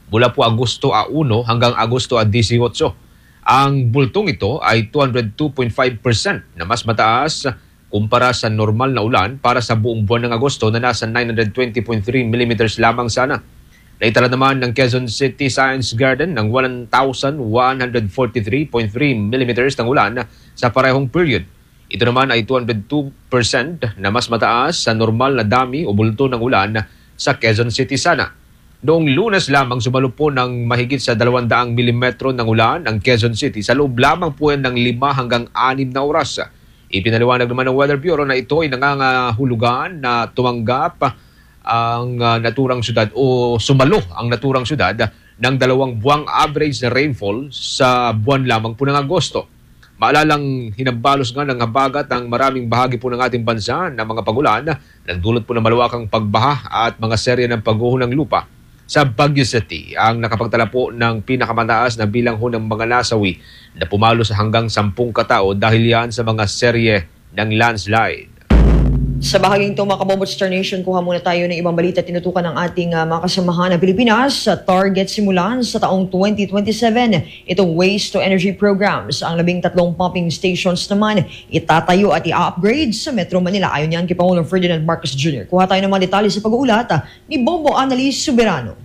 mula po Agosto 1 hanggang Agosto 18. Ang bultong ito ay 202.5% na mas mataas kumpara sa normal na ulan para sa buong buwan ng Agosto na nasa 920.3 mm lamang sana. Naitala naman ng Quezon City Science Garden ng 1,143.3 mm ng ulan sa parehong period. Ito naman ay 202% na mas mataas sa normal na dami o bulto ng ulan sa Quezon City sana. Noong Lunes lamang sumalo po ng mahigit sa 200 mm ng ulan ang Quezon City sa loob lamang po ng 5 hanggang 6 na oras. Ipinaliwanag naman ng Weather Bureau na ito ay nangangahulugan na tumanggap ang naturang syudad o sumalo ang naturang syudad ng 2 buwang average na rainfall sa buwan lamang po ng Agosto. Maalalang hinambalos nga ng habagat ang maraming bahagi po ng ating bansa na mga pagulan, nagdulot po ng malawakang pagbaha at mga serye ng pagguho ng lupa. Sa Baguio City, ang nakapagtala po ng pinakamataas na bilang ho ng mga nasawi na pumalo sa hanggang 10 katao dahil yan sa mga serye ng landslide. Sa bahaging ito, mga kabombo Star Nation, kuha muna tayo ng ibang balita tinutukan ng ating mga kasamahan na Pilipinas sa target simulan sa taong 2027. Itong Waste to Energy Programs. Ang 13 pumping stations naman itatayo at i-upgrade sa Metro Manila. Ayon yan kay Pangulong Ferdinand Marcos Jr. Kuha tayo ng mga detalye sa pag-uulat ni Bombo Annalise Soberano.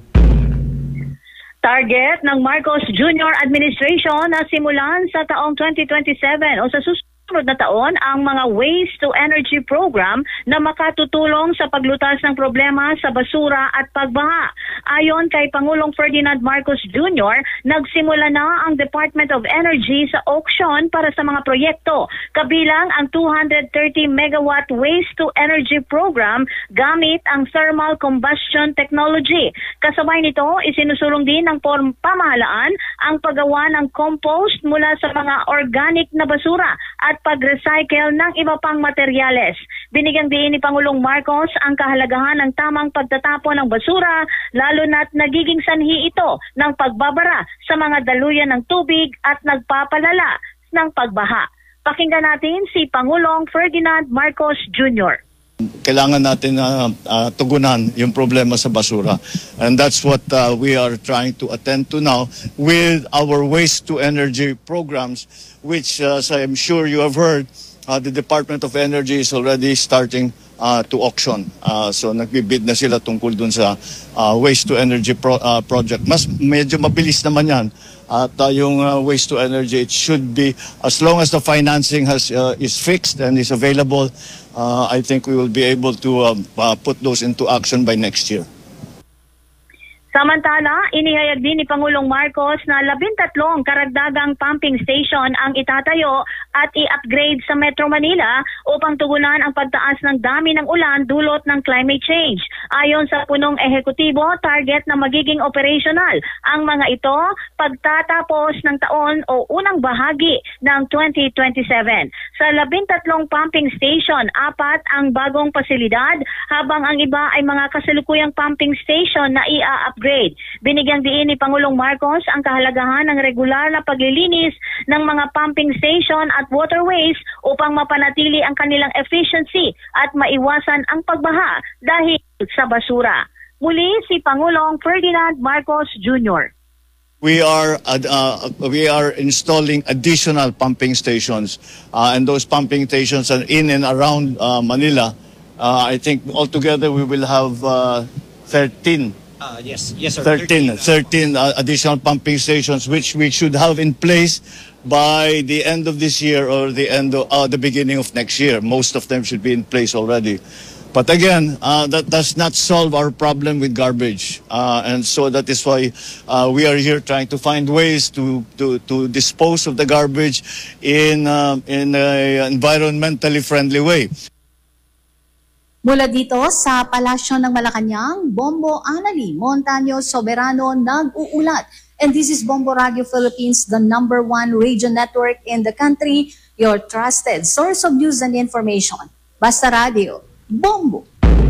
Target ng Marcos Jr. Administration na simulan sa taong 2027 o sa susunod na taon ang mga Waste to Energy Program na makatutulong sa paglutas ng problema sa basura at pagbaha. Ayon kay Pangulong Ferdinand Marcos Jr., nagsimula na ang Department of Energy sa auction para sa mga proyekto, kabilang ang 230 megawatt Waste to Energy Program gamit ang thermal combustion technology. Kasabay nito, isinusulong din ng pamahalaan ang paggawa ng compost mula sa mga organic na basura at pag-recycle ng iba pang materyales. Binigyang diin ni Pangulong Marcos ang kahalagahan ng tamang pagtatapon ng basura, lalo na't nagiging sanhi ito ng pagbabara sa mga daluyan ng tubig at nagpapalala ng pagbaha. Pakinggan natin si Pangulong Ferdinand Marcos Jr. Kailangan natin tugunan yung problema sa basura. And that's what we are trying to attend to now with our waste to energy programs, which as I'm sure you have heard, the Department of Energy is already starting to auction. So nagbibid na sila tungkol dun sa waste to energy project. Medyo mabilis naman yan. At yung waste to energy, it should be, as long as the financing is fixed and is available, I think we will be able to put those into action by next year. Samantala, inihayag din ni Pangulong Marcos na 13 karagdagang pumping station ang itatayo at i-upgrade sa Metro Manila upang tugunan ang pagtaas ng dami ng ulan dulot ng climate change. Ayon sa punong ehekutibo, target na magiging operational ang mga ito pagtatapos ng taon o unang bahagi ng 2027. Sa 13 pumping station, 4 ang bagong pasilidad habang ang iba ay mga kasalukuyang pumping station na i-upgrade. Binigyang diin ni Pangulong Marcos ang kahalagahan ng regular na paglilinis ng mga pumping station at waterways upang mapanatili ang kanilang efficiency at maiwasan ang pagbaha dahil sa basura. Muli si Pangulong Ferdinand Marcos Jr. We are installing additional pumping stations, and those pumping stations are in and around Manila. I think altogether we will have 13. Yes, sir. 13 additional pumping stations, which we should have in place by the end of this year or the beginning of next year. Most of them should be in place already. But again, that does not solve our problem with garbage, and so that is why we are here trying to find ways to dispose of the garbage in an environmentally friendly way. Mula dito sa Palasyo ng Malacanang, Bombo Annalise Montaño Soberano nag-uulat. And this is Bombo Radio Philippines, the #1 radio network in the country, your trusted source of news and information. Basta Radio, Bombo.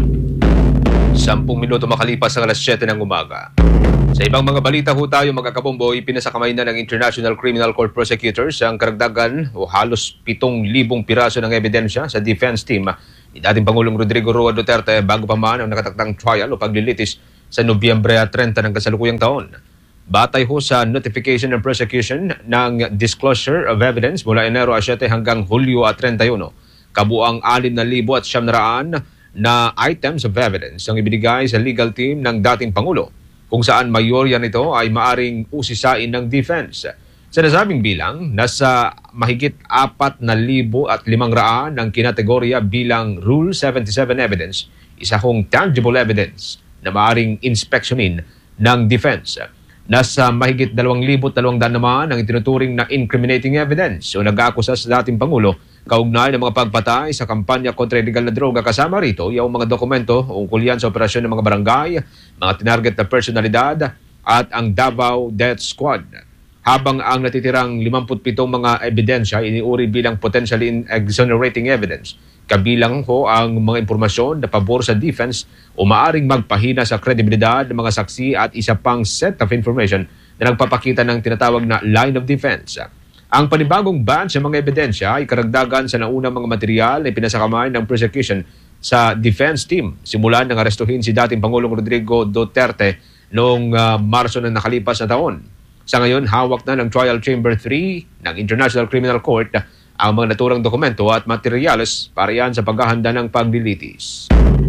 10 minuto makalipas ang alas 7 ng umaga. Sa ibang mga balita ho tayo, mga kabombo, ipinasakamay na ng International Criminal Court prosecutors ang karagdagan o halos 7,000 piraso ng ebidensya sa defense team ni dating Pangulong Rodrigo Roa Duterte bago pa man ang nakatakdang trial o paglilitis sa Nobyembre 30 ng kasalukuyang taon. Batay ho sa notification and prosecution ng disclosure of evidence mula Enero 7 hanggang Hulyo 31, kabuang 6,900 na items of evidence ang ibinigay sa legal team ng dating Pangulo, kung saan mayorya nito ay maaring usisain ng defense. Sa nasabing bilang, nasa mahigit 4,500 ng kinategorya bilang Rule 77 evidence, isa hong tangible evidence na maaring inspeksyonin ng defense. Nasa mahigit 2,200 naman ang itinuturing na incriminating evidence o nag-aakusa sa dating Pangulo kaugnay ng mga pagpatay sa kampanya kontra illegal na droga. Kasama rito yung mga dokumento ungkol yan sa operasyon ng mga barangay, mga tinarget na personalidad at ang Davao Death Squad. Habang ang natitirang 57 mga ebidensya iniuri bilang potentially exonerating evidence, kabilang ho ang mga impormasyon na pabor sa defense o maaring magpahina sa kredibilidad ng mga saksi at isa pang set of information na nagpapakita ng tinatawag na line of defense. Ang panibagong batch ng mga ebidensya ay karagdagan sa naunang mga material na pinasakamay ng prosecution sa defense team simula nang arestuhin si dating Pangulong Rodrigo Duterte noong Marso ng nakalipas na taon. Sa ngayon, hawak na ng Trial Chamber 3 ng International Criminal Court ang mga naturang dokumento at materyales para yan sa paghahanda ng paglilitis.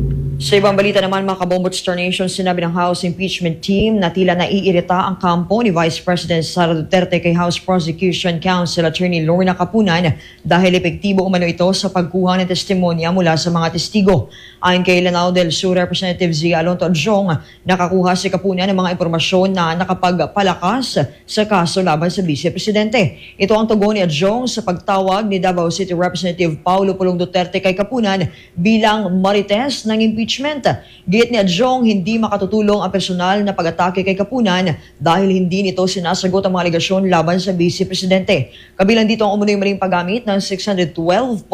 Sa ibang balita naman, mga kabombo Star Nation, sinabi ng House Impeachment Team na tila naiirita ang kampo ni Vice President Sara Duterte kay House Prosecution Counsel Attorney Lorna Capunan dahil epektibo umano ito sa pagkuha ng testimonya mula sa mga testigo. Ayon kay Lanao del Sur Representative Zia Alonto Adjong, nakakuha si Capunan ng mga impormasyon na nakapagpalakas sa kaso laban sa Vice Presidente. Ito ang tugon ni Adjong sa pagtawag ni Davao City Representative Paulo Pulong Duterte kay Capunan bilang marites ng impeachment. Gayet ni Adjong, hindi makatutulong ang personal na pag-atake kay Capunan dahil hindi nito sinasagot ang mga alegasyon laban sa Vice Presidente. Kabilang dito ang umunoy maling paggamit ng 612.5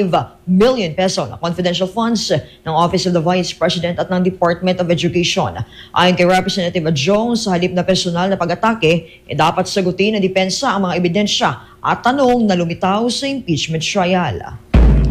million peso na confidential funds ng Office of the Vice President at ng Department of Education. Ayon kay Representative Adjong, sa halip na personal na pag-atake, dapat sagutin ng depensa ang mga ebidensya at tanong na lumitaw sa impeachment trial.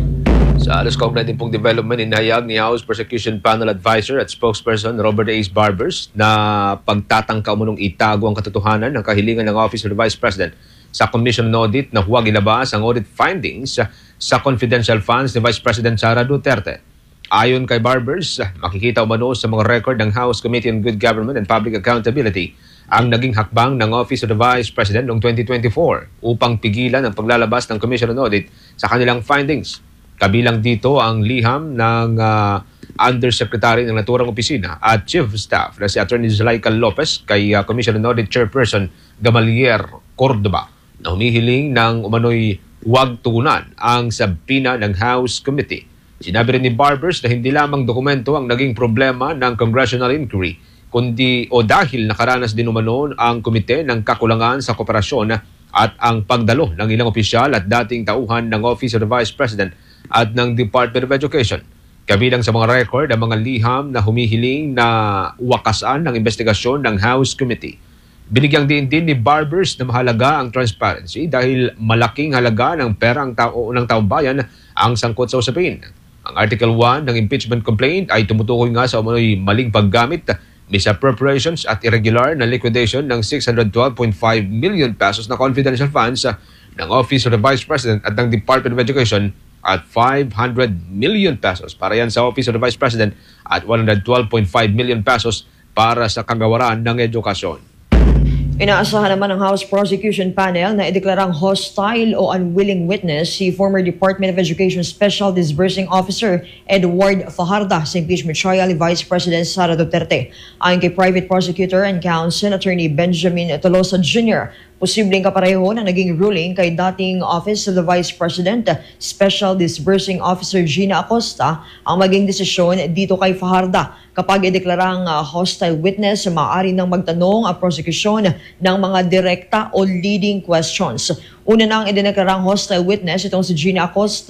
Sa alas kaugnay din pong development, inahayag ni House Prosecution Panel Advisor at Spokesperson Robert Ace Barbers na pagtatangka umunong itago ang katotohanan ng kahilingan ng Office of the Vice President sa Commission on Audit na huwag ilabas ang audit findings sa confidential funds ni Vice President Sara Duterte. Ayon kay Barbers, makikita umano sa mga record ng House Committee on Good Government and Public Accountability ang naging hakbang ng Office of the Vice President noong 2024 upang pigilan ang paglalabas ng Commission on Audit sa kanilang findings. Kabilang dito ang liham ng Undersecretary ng Naturang Opisina at Chief of Staff na si Attorney Zulaika Lopez kay Commission on Audit Chairperson Gamalier Cordoba na humihiling ng umano'y huwag tugunan ang sabina ng House Committee. Sinabi rin ni Barbers na hindi lamang dokumento ang naging problema ng congressional inquiry, kundi o dahil nakaranas din umano ang komite ng kakulangan sa kooperasyon at ang pagdalo ng ilang opisyal at dating tauhan ng Office of the Vice President at ng Department of Education. Kabilang sa mga record ang mga liham na humihiling na wakasan ng investigasyon ng House Committee. Binigyang din ni Barbers na mahalaga ang transparency dahil malaking halaga ng pera ng taong bayan ang sangkot sa usapin. Ang Article 1 ng impeachment complaint ay tumutukoy nga sa umano'y maling paggamit, misappropriations at irregular na liquidation ng 612.5 million pesos na confidential funds ng Office of the Vice President at ng Department of Education at 500 million pesos para yan sa Office of the Vice President at 112.5 million pesos para sa kagawaran ng edukasyon. Inaasahan naman ng House Prosecution Panel na ideklarang hostile o unwilling witness si former Department of Education Special Disbursing Officer Edward Fajarda sa impeachment trial ni Vice President Sara Duterte. Ayon kay Private Prosecutor and Counsel Attorney Benjamin Tolosa Jr., posibleng kapareho na naging ruling kay dating Office of the Vice President Special Disbursing Officer Gina Acosta ang maging desisyon dito kay Fajarda. Kapag ideklarang hostile witness, maaari nang magtanong ang prosekusyon ng mga direkta o leading questions. Una nang idineklarang hostile witness itong si Gina Acosta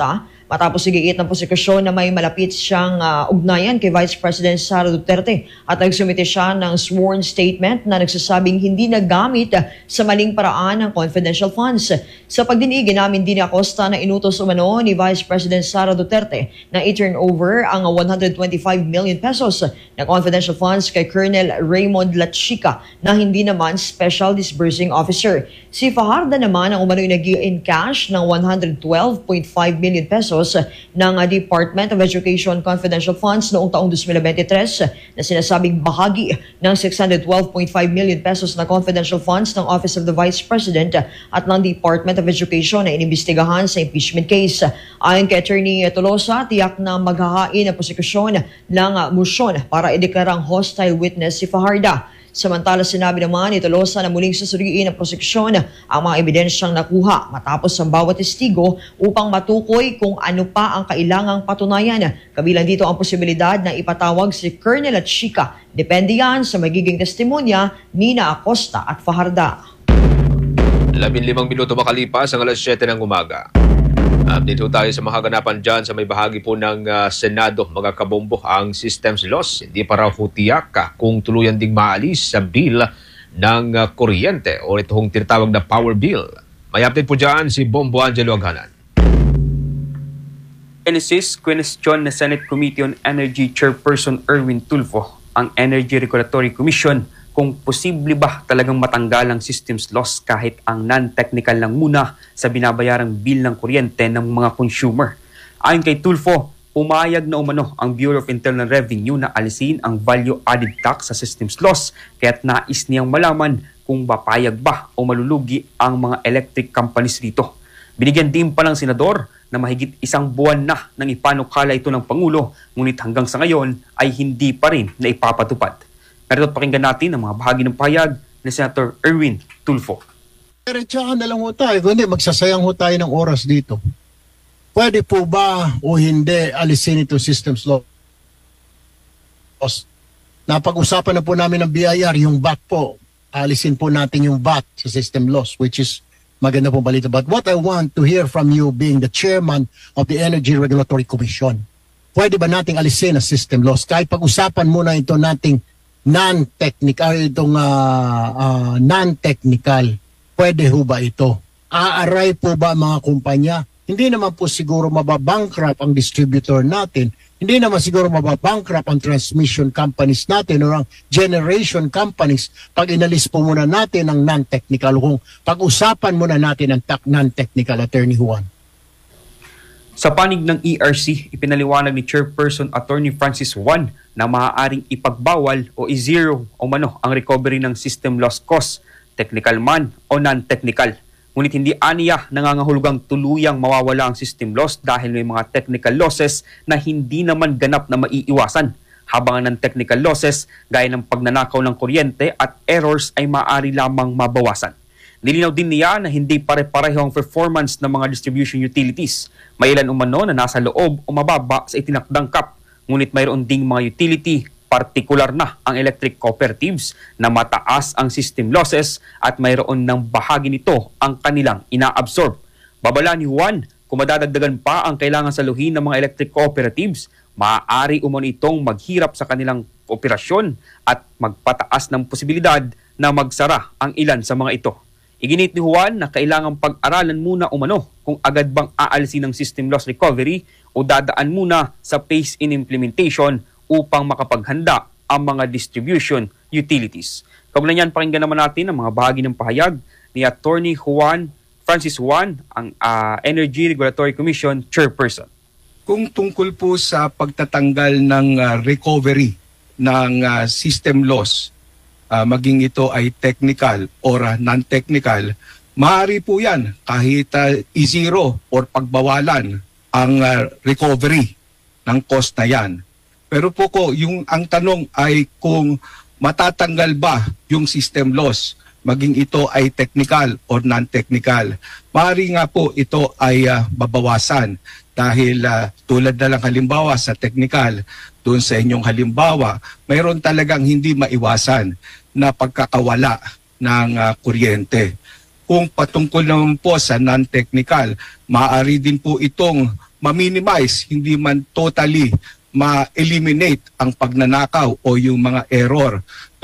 matapos sigiit ng prosekusyon na may malapit siyang ugnayan kay Vice President Sara Duterte at nagsumite siya ng sworn statement na nagsasabing hindi nagamit sa maling paraan ng confidential funds. Sa pagdinig, inamin din ni Acosta na inutos umano ni Vice President Sara Duterte na i-turn over ang 125 million pesos na confidential funds kay Colonel Raymond Lachica na hindi naman special disbursing officer. Si Fajarda naman ang umano'y nag-in cash ng 112.5 million pesos ng Department of Education confidential funds noong taong 2023 na sinasabing bahagi ng 612.5 million pesos na confidential funds ng Office of the Vice President at ng Department of Education na inimbestigahan sa impeachment case. Ayon kay Attorney Tolosa, tiyak na maghahain ang prosekusyon ng motion para ideklarang hostile witness si Fajarda. Samantala, sinabi naman ni Tolosa na muling susuriin ng prosekusyon ang mga ebidensyang nakuha matapos ang bawat testigo upang matukoy kung ano pa ang kailangang patunayan. Kabilang dito ang posibilidad na ipatawag si Colonel Lachica. Depende yan sa magiging testimonya ni Acosta at Fajarda. 15 minuto makalipas ang alas 7 ng umaga. Update ho tayo sa mga kaganapan dyan sa may bahagi po ng Senado, mga kabombo. Ang systems loss, hindi pa raw tiyak kung tuluyan ding maalis sa bill ng kuryente o itong tinatawag na power bill. May update po dyan si Bombo Angelo Aghanan. Question na Senate Committee on Energy Chairperson Erwin Tulfo ang Energy Regulatory Commission kung posible ba talagang matanggal ang systems loss kahit ang non-technical lang muna sa binabayarang bill ng kuryente ng mga consumer. Ayon kay Tulfo, pumayag na umano ang Bureau of Internal Revenue na alisin ang value-added tax sa systems loss kaya't nais niyang malaman kung papayag ba o malulugi ang mga electric companies rito. Binigyan din pa ng senador na mahigit 1 buwan na nang ipanukala ito ng Pangulo, ngunit hanggang sa ngayon ay hindi pa rin na ipapatupad. Narito pakinggan natin ang mga bahagi ng pahayag ni Senator Erwin Tulfo. Diretsahan na lang ho tayo, kundi magsasayang ho tayo ng oras dito. Pwede po ba o hindi alisin ito systems loss? Napag-usapan na po namin ng BIR, yung VAT po. Alisin po natin yung VAT sa system loss, which is maganda pong balita. But what I want to hear from you being the chairman of the Energy Regulatory Commission, pwede ba nating alisin ang system loss? Kahit pag-usapan muna ito nating non-technical, non-technical, pwede ho ba ito? Aaray po ba mga kumpanya? Hindi naman po siguro mababankrupt ang distributor natin. Hindi naman siguro mababankrupt ang transmission companies natin o ang generation companies pag inalis po muna natin ang non-technical. Kung pag-usapan muna natin ang non-technical, Attorney Juan. Sa panig ng ERC, ipinaliwanag ni Chairperson Attorney Francis Juan na maaaring ipagbawal o i-zero o mano ang recovery ng system loss cost, technical man o non-technical. Ngunit hindi aniya nangangahulugang tuluyang mawawala ang system loss dahil may mga technical losses na hindi naman ganap na maiiwasan, habang ang non-technical losses gaya ng pagnanakaw ng kuryente at errors ay maaari lamang mabawasan. Nilinaw din niya na hindi pare-pareho ang performance ng mga distribution utilities. May ilan umano na nasa loob o mababa sa itinakdang cap. Ngunit mayroon ding mga utility, partikular na ang electric cooperatives na mataas ang system losses at mayroon ng bahagi nito ang kanilang ina-absorb. Babala ni Juan, kung madadagdagan pa ang kailangan saluhin ng mga electric cooperatives, maaari umano itong maghirap sa kanilang operasyon at magpataas ng posibilidad na magsara ang ilan sa mga ito. Iginit ni Juan na kailangang pag-aralan muna umano kung agad bang aalisin ng system loss recovery o dadaan muna sa phase-in implementation upang makapaghanda ang mga distribution utilities. Kaugnay niyan, pakinggan naman natin ang mga bahagi ng pahayag ni Attorney Francis Juan, ang Energy Regulatory Commission Chairperson. Kung tungkol po sa pagtatanggal ng recovery ng system loss, maging ito ay technical or non-technical, maaari po yan kahit i-zero or pagbawalan ang recovery ng cost na yan. Pero po ang tanong ay kung matatanggal ba yung system loss, maging ito ay technical or non-technical. Maaari nga po ito ay babawasan dahil tulad na lang halimbawa sa technical, doon sa inyong halimbawa, mayroon talagang hindi maiwasan na pagkakawala ng kuryente. Kung patungkol naman po sa non-technical, maaari din po itong ma-minimize, hindi man totally ma-eliminate ang pagnanakaw o yung mga error.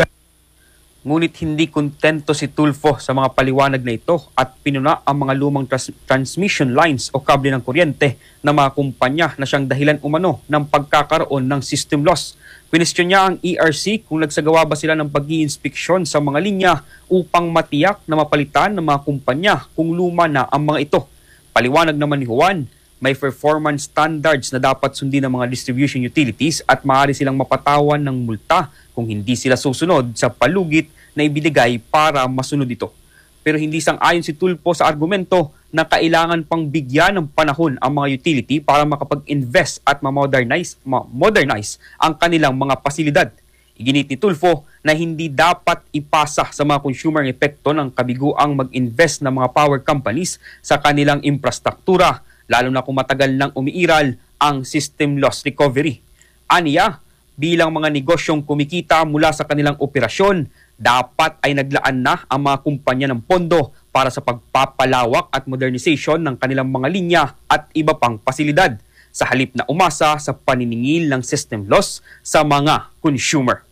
Ngunit hindi kontento si Tulfo sa mga paliwanag na ito at pinuna ang mga lumang transmission lines o kable ng kuryente ng mga kumpanya na siyang dahilan umano ng pagkakaroon ng system loss. Kwestiyon niya ang ERC kung nagsagawa ba sila ng pag-iinspeksyon sa mga linya upang matiyak na mapalitan ng mga kumpanya kung luma na ang mga ito. Paliwanag naman ni Juan, may performance standards na dapat sundin ng mga distribution utilities at maaari silang mapatawan ng multa kung hindi sila susunod sa palugit na ibinigay para masunod ito. Pero hindi sang-ayon si Tulfo sa argumento na kailangan pang bigyan ng panahon ang mga utility para makapag-invest at ma-modernize ang kanilang mga pasilidad. Iginit ni Tulfo na hindi dapat ipasa sa mga consumer ang epekto ng kabiguang mag-invest ng mga power companies sa kanilang infrastruktura, lalo na kung matagal nang umiiral ang system loss recovery. Aniya, bilang mga negosyong kumikita mula sa kanilang operasyon, dapat ay naglaan na ang mga kumpanya ng pondo para sa pagpapalawak at modernization ng kanilang mga linya at iba pang pasilidad, sa halip na umasa sa paniningil ng system loss sa mga consumer.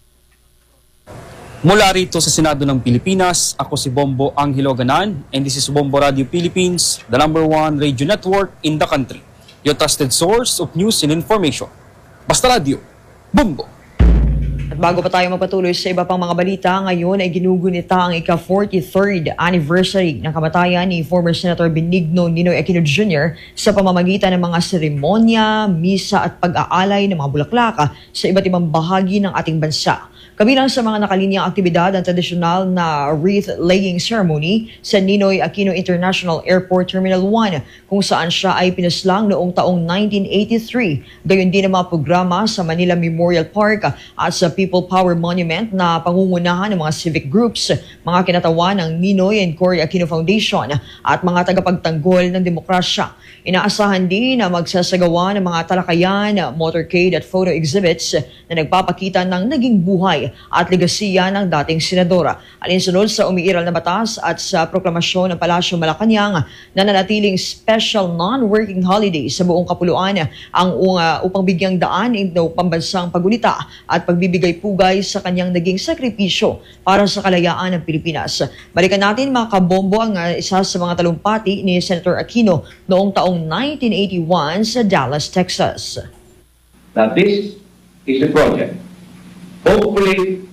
Mula rito sa Senado ng Pilipinas, ako si Bombo Angelo Ganan, and this is Bombo Radio Philippines, the #1 radio network in the country. Your trusted source of news and information. Basta Radio, Bombo! At bago pa tayo magpatuloy sa iba pang mga balita, ngayon ay ginugunita ang ika-43rd anniversary ng kamatayan ni former Senator Benigno Ninoy Aquino Jr. sa pamamagitan ng mga seremonya, misa at pag-aalay ng mga bulaklak sa iba't ibang bahagi ng ating bansa. Kabilang sa mga nakalinyang aktibidad ang tradisyonal na wreath-laying ceremony sa Ninoy Aquino International Airport Terminal 1 kung saan siya ay pinaslang noong taong 1983. Gayon din ang mga programa sa Manila Memorial Park at sa People Power Monument na pangungunahan ng mga civic groups, mga kinatawan ng Ninoy and Cory Aquino Foundation at mga tagapagtanggol ng demokrasya. Inaasahan din na magsasagawa ng mga talakayan, motorcade at photo exhibits na nagpapakita ng naging buhay at legasiya ng dating senadora. Alinsunod sa umiiral na batas at sa proklamasyon ng Palasyo Malacanang na nanatiling special non-working holiday sa buong kapuluan ang upang bigyang daan ito pambansang pagulita at pagbibigay pugay sa kanyang naging sakripisyo para sa kalayaan ng Pilipinas. Balikan natin mga kabombo ang isa sa mga talumpati ni Senator Aquino noong taong 1981 sa Dallas, Texas. Now this is a project. Hopefully,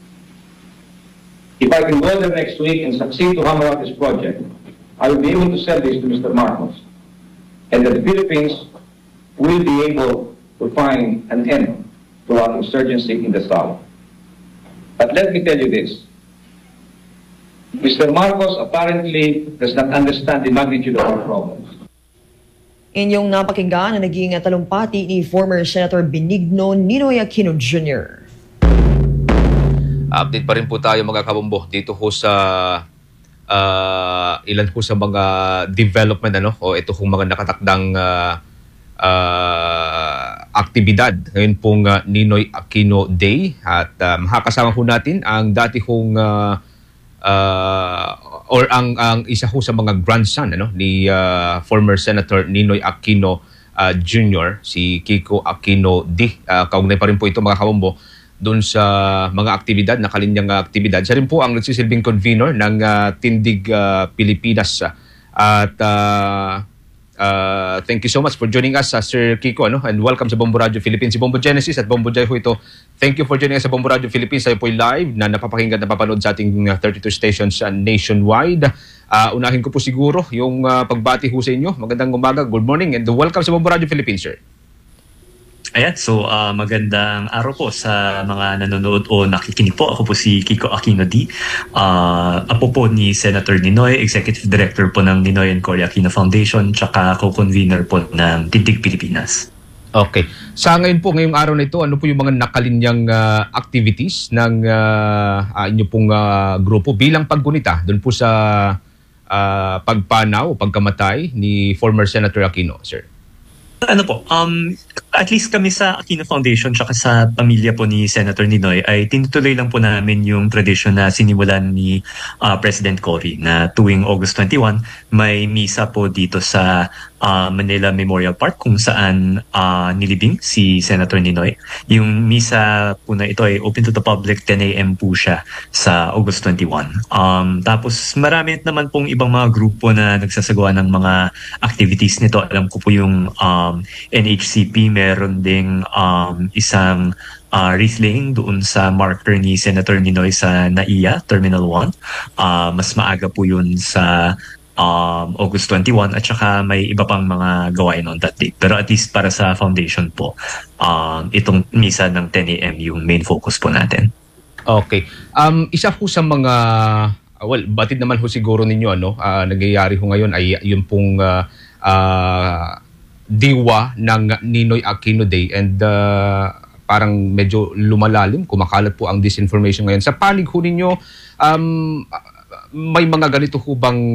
if I can go there next week and succeed to hammer out this project, I will be able to sell this to Mr. Marcos, and that the Philippines will be able to find an end to our insurgency in the South. But let me tell you this. Mr. Marcos apparently does not understand the magnitude of our problems. Inyong napakinggan na naging talumpati ni former Senator Benigno Ninoy Aquino Jr. Update pa rin po tayo mga kabombo dito ho sa ilan po sa mga development o ito hong mga nakatakdang aktibidad ngayon pong Ninoy Aquino Day at makakasama po natin ang dati hong ang isa ho sa mga grandson ni former Senator Ninoy Aquino Jr. si Kiko Aquino D. Kaugnay pa rin po ito mga kabombo doon sa mga aktibidad, nakalinyang aktibidad. Siya rin po ang nagsisilbing convener ng Tindig Pilipinas. At thank you so much for joining us, Sir Kiko, and welcome sa Bombo Radio Philippines. Si Bombo Genesis at Bombo Jai ho ito. Thank you for joining us sa Bombo Radio Philippines. Tayo po live na napapakinggan at napapanood sa ating 32 stations nationwide. Unahin ko po siguro yung pagbati ho sa inyo. Magandang umaga, good morning, and welcome sa Bombo Radio Philippines, sir. Ayan, so magandang araw po sa mga nanonood o nakikinig po. Ako po si Kiko Aquino D. Apo po ni Senator Ninoy, Executive Director po ng Ninoy and Cory Aquino Foundation, tsaka co-convener po ng Tindig Pilipinas. Okay. Sa ngayon po, ngayong araw na ito, ano po yung mga nakalinyang activities ng inyo pong grupo bilang paggunita doon po sa pagpanaw o pagkamatay ni former Senator Aquino, sir? Ano po, at least kami sa Aquino Foundation tsaka sa pamilya po ni Senator Ninoy ay tinutuloy lang po namin yung tradisyon na sinimulan ni President Cory na tuwing August 21 may misa po dito sa Manila Memorial Park kung saan nilibing si Senator Ninoy. Yung misa po na ito ay open to the public, 10 a.m. po siya sa August 21. Tapos marami naman pong ibang mga grupo na nagsasagawa ng mga activities nito. Alam ko po yung NHCP, meron ding isang wreath laying doon sa marker ni Senator Ninoy sa NAIA, Terminal 1. Mas maaga po yun sa August 21 at saka may iba pang mga gawain on that day. Pero at least para sa foundation po, itong misa ng 10 a.m. yung main focus po natin. Okay. Isa po sa mga, batid naman ho siguro ninyo, nagyayari ho ngayon ay yung pong diwa ng Ninoy Aquino Day and parang medyo lumalalim, kumakalat po ang disinformation ngayon. Sa panig ho ninyo, may mga ganito ho bang,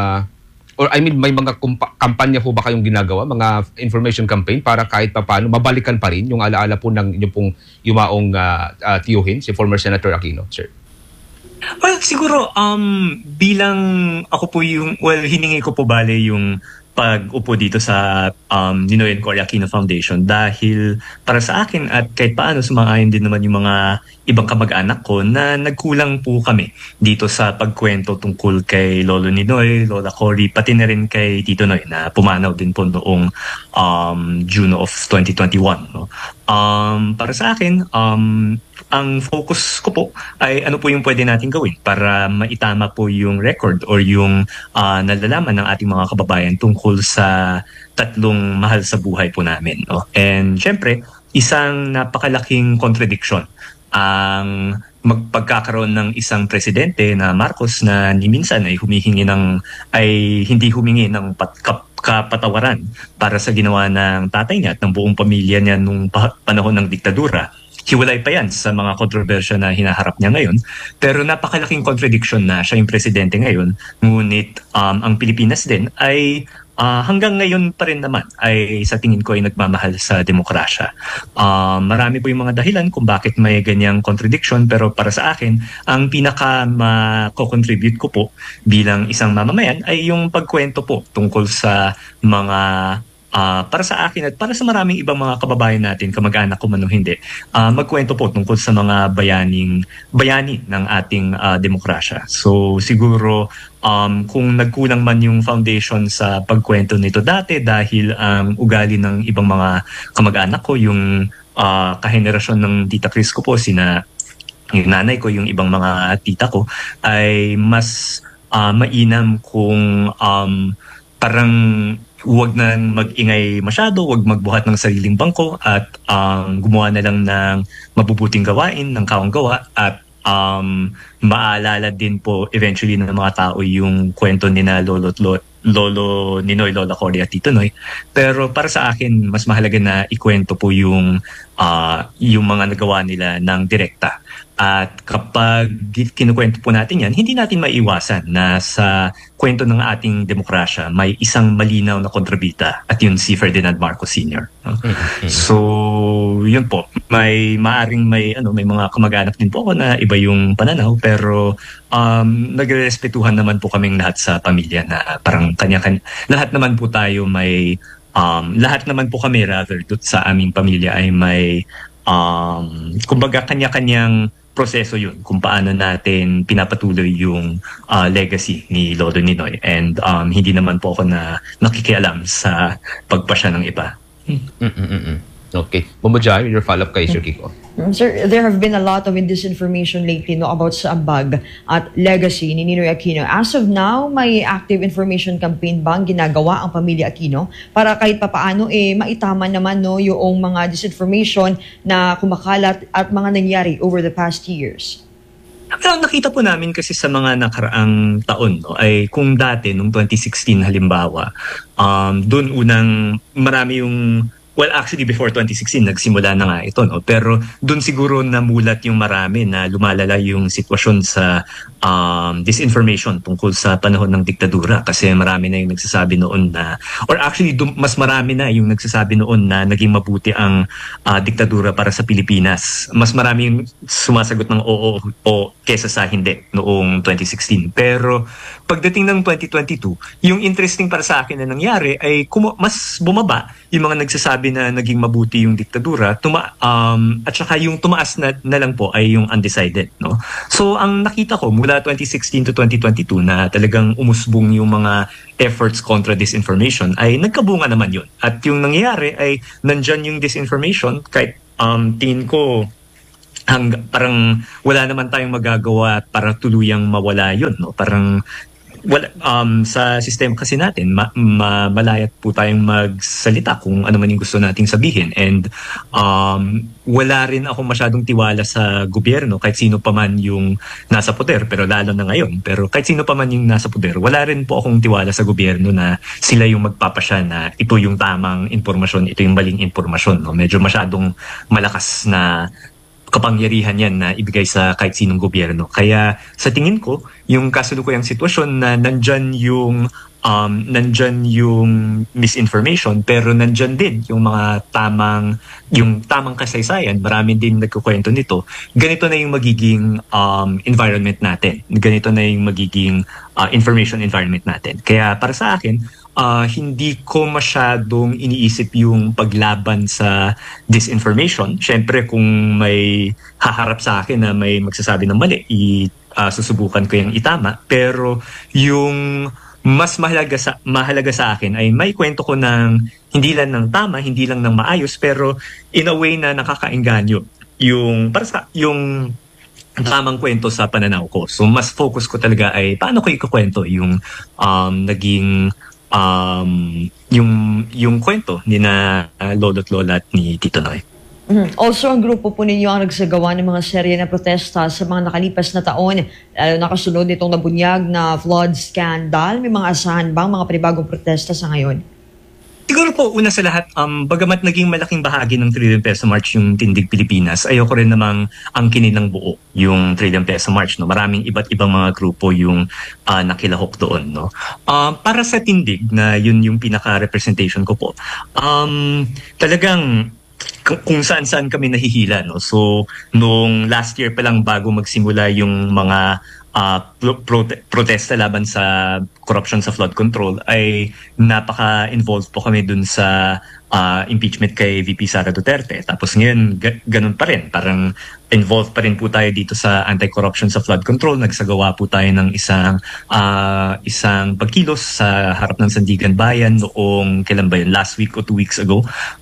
may mga kampanya ho ba kayong ginagawa, mga information campaign para kahit paano mabalikan pa rin yung alaala po ng inyong pong yumaong tiyuhin, si former Senator Aquino, sir? Well, siguro, bilang ako po hiningi ko po bale yung pag-upo dito sa Ninoy and Cory Aquino Foundation dahil para sa akin at kahit paano sumang-ayon din naman yung mga ibang kamag-anak ko na nagkulang po kami dito sa pagkwento tungkol kay Lolo Ninoy, Lola Cory, pati na rin kay Tito Noy na pumanaw din po noong June of 2021. No? Para sa akin, ang focus ko po ay ano po yung pwede natin gawin para maitama po yung record or yung nalalaman ng ating mga kababayan tungkol sa tatlong mahal sa buhay po namin. No? And syempre, isang napakalaking contradiction ang magpagkakaroon ng isang presidente na Marcos na ni minsan ay hindi humingi ng kapatawaran para sa ginawa ng tatay niya at ng buong pamilya niya nung panahon ng diktadura. Hiwalay pa yan sa mga kontrobersya na hinaharap niya ngayon. Pero napakalaking contradiction na siya yung presidente ngayon. Ngunit ang Pilipinas din ay hanggang ngayon pa rin naman ay sa tingin ko ay nagmamahal sa demokrasya. Marami po yung mga dahilan kung bakit may ganyang contradiction, pero para sa akin, ang pinaka mako-contribute ko po bilang isang mamamayan ay yung pagkwento po tungkol sa mga para sa akin at para sa maraming ibang mga kababayan natin, kamag-anak ko man o hindi, magkwento po tungkol sa mga bayani ng ating demokrasya. So siguro kung nagkulang man yung foundation sa pagkwento nito dati dahil ang ugali ng ibang mga kamag-anak ko, yung kahenerasyon ng Tita Chris ko po, yung nanay ko, yung ibang mga tita ko, ay mas mainam kung parang huwag na mag-ingay masyado, huwag magbuhat ng sariling bangko at gumawa na lang ng mabubuting gawain, ng kawang-gawa at maalala din po eventually ng mga tao yung kwento ni na Lolo Ninoy, Lola Cory at Tito Noy. Pero para sa akin, mas mahalaga na ikwento po yung mga nagawa nila ng direkta. At kapag kinukwento po natin yan, hindi natin maiwasan na sa kwento ng ating demokrasya may isang malinaw na kontrabida at yun si Ferdinand Marcos Sr. So, yun po. May mga kamag-anak din po ako na iba yung pananaw, pero nagrespetuhan naman po kaming lahat sa pamilya na parang kanya-kanya. Lahat naman po tayo may lahat naman po kami sa aming pamilya ay may kumbaga kanya-kanyang proseso yun kung paano natin pinapatuloy yung legacy ni Lolo Ninoy, and hindi naman po ako na nakikialam sa pagpasya ng iba. Okay. Bumujay, your follow-up kay Sir Kiko. Sir, there have been a lot of disinformation lately about sa ambag at legacy ni Ninoy Aquino. As of now, may active information campaign ba ang ginagawa ang pamilya Aquino para kahit papaano maitama naman yung mga disinformation na kumakalat at mga nangyari over the past years? Pero nakita po namin kasi sa mga nakaraang taon ay kung dati, noong 2016 halimbawa, doon unang marami yung Well, actually, before 2016, nagsimula na nga ito, no? Pero doon siguro namulat yung marami na lumalala yung sitwasyon sa disinformation tungkol sa panahon ng diktadura. Kasi marami na yung nagsasabi noon na, or actually, mas marami na yung nagsasabi noon na naging mabuti ang diktadura para sa Pilipinas. Mas marami yung sumasagot ng oo o kesa sa hindi noong 2016. Pero pagdating ng 2022, yung interesting para sa akin na nangyari ay mas bumaba yung mga nagsasabi na naging mabuti yung diktadura, at saka yung tumaas na lang po ay yung undecided, no? So ang nakita ko mula 2016 to 2022 na talagang umusbong yung mga efforts kontra disinformation ay nagkabunga naman yun. At yung nangyayari ay nandyan yung disinformation kahit tingin ko parang wala naman tayong magagawa para tuluyang mawala yun, no? Parang sa sistema kasi natin, malayat po tayong magsalita kung ano man yung gusto nating sabihin. And wala rin ako masyadong tiwala sa gobyerno kahit sino pa man yung nasa poder, pero lalo na ngayon. Pero kahit sino pa man yung nasa poder, wala rin po akong tiwala sa gobyerno na sila yung magpapasya na ito yung tamang impormasyon, ito yung maling impormasyon. No? Medyo masyadong malakas na kapangyarihan yan na ibigay sa kahit sinong gobyerno. Kaya sa tingin ko, yung kasalukuyang sitwasyon na nandyan yung misinformation pero nandyan din yung mga tamang kasaysayan, marami din nagkukwento nito. Ganito na yung magiging environment natin. Ganito na yung magiging information environment natin. Kaya para sa akin, hindi ko masyadong iniisip yung paglaban sa disinformation. Siyempre, kung may haharap sa akin na may magsasabi ng mali, susubukan ko yung itama. Pero yung mas mahalaga sa akin ay may kwento ko ng hindi lang ng tama, hindi lang ng maayos, pero in a way na nakakaengganyo. Yung tamang kwento sa pananaw ko. So mas focus ko talaga ay paano ko ikukwento yung naging yung kwento ni na lolo't lola at ni Tito Noy. Also, ang grupo po ninyo ang nagsagawa ng mga serye na protesta sa mga nakalipas na taon. Nakasunod nitong nabunyag na flood scandal. May mga asahan bang mga panibagong protesta sa ngayon? Siguro po, una sa lahat, bagamat naging malaking bahagi ng Trillion Peso March yung Tindig Pilipinas, ayoko rin namang angkinin ng buo yung Trillion Peso March. No? Maraming iba't ibang mga grupo yung nakilahok doon. No? Para sa Tindig, na yun yung pinaka-representation ko po, talagang kung saan-saan kami nahihila. No? So, noong last year pa lang bago magsimula yung mga protesta laban sa corruption sa flood control, ay napaka-involved po kami dun sa impeachment kay VP Sara Duterte. Tapos ngayon, ganun pa rin. Parang involved pa rin po tayo dito sa anti-corruption sa flood control. Nagsagawa po tayo ng isang pagkilos sa harap ng Sandigan Bayan noong, kailan ba yun? Last week o 2 weeks ago.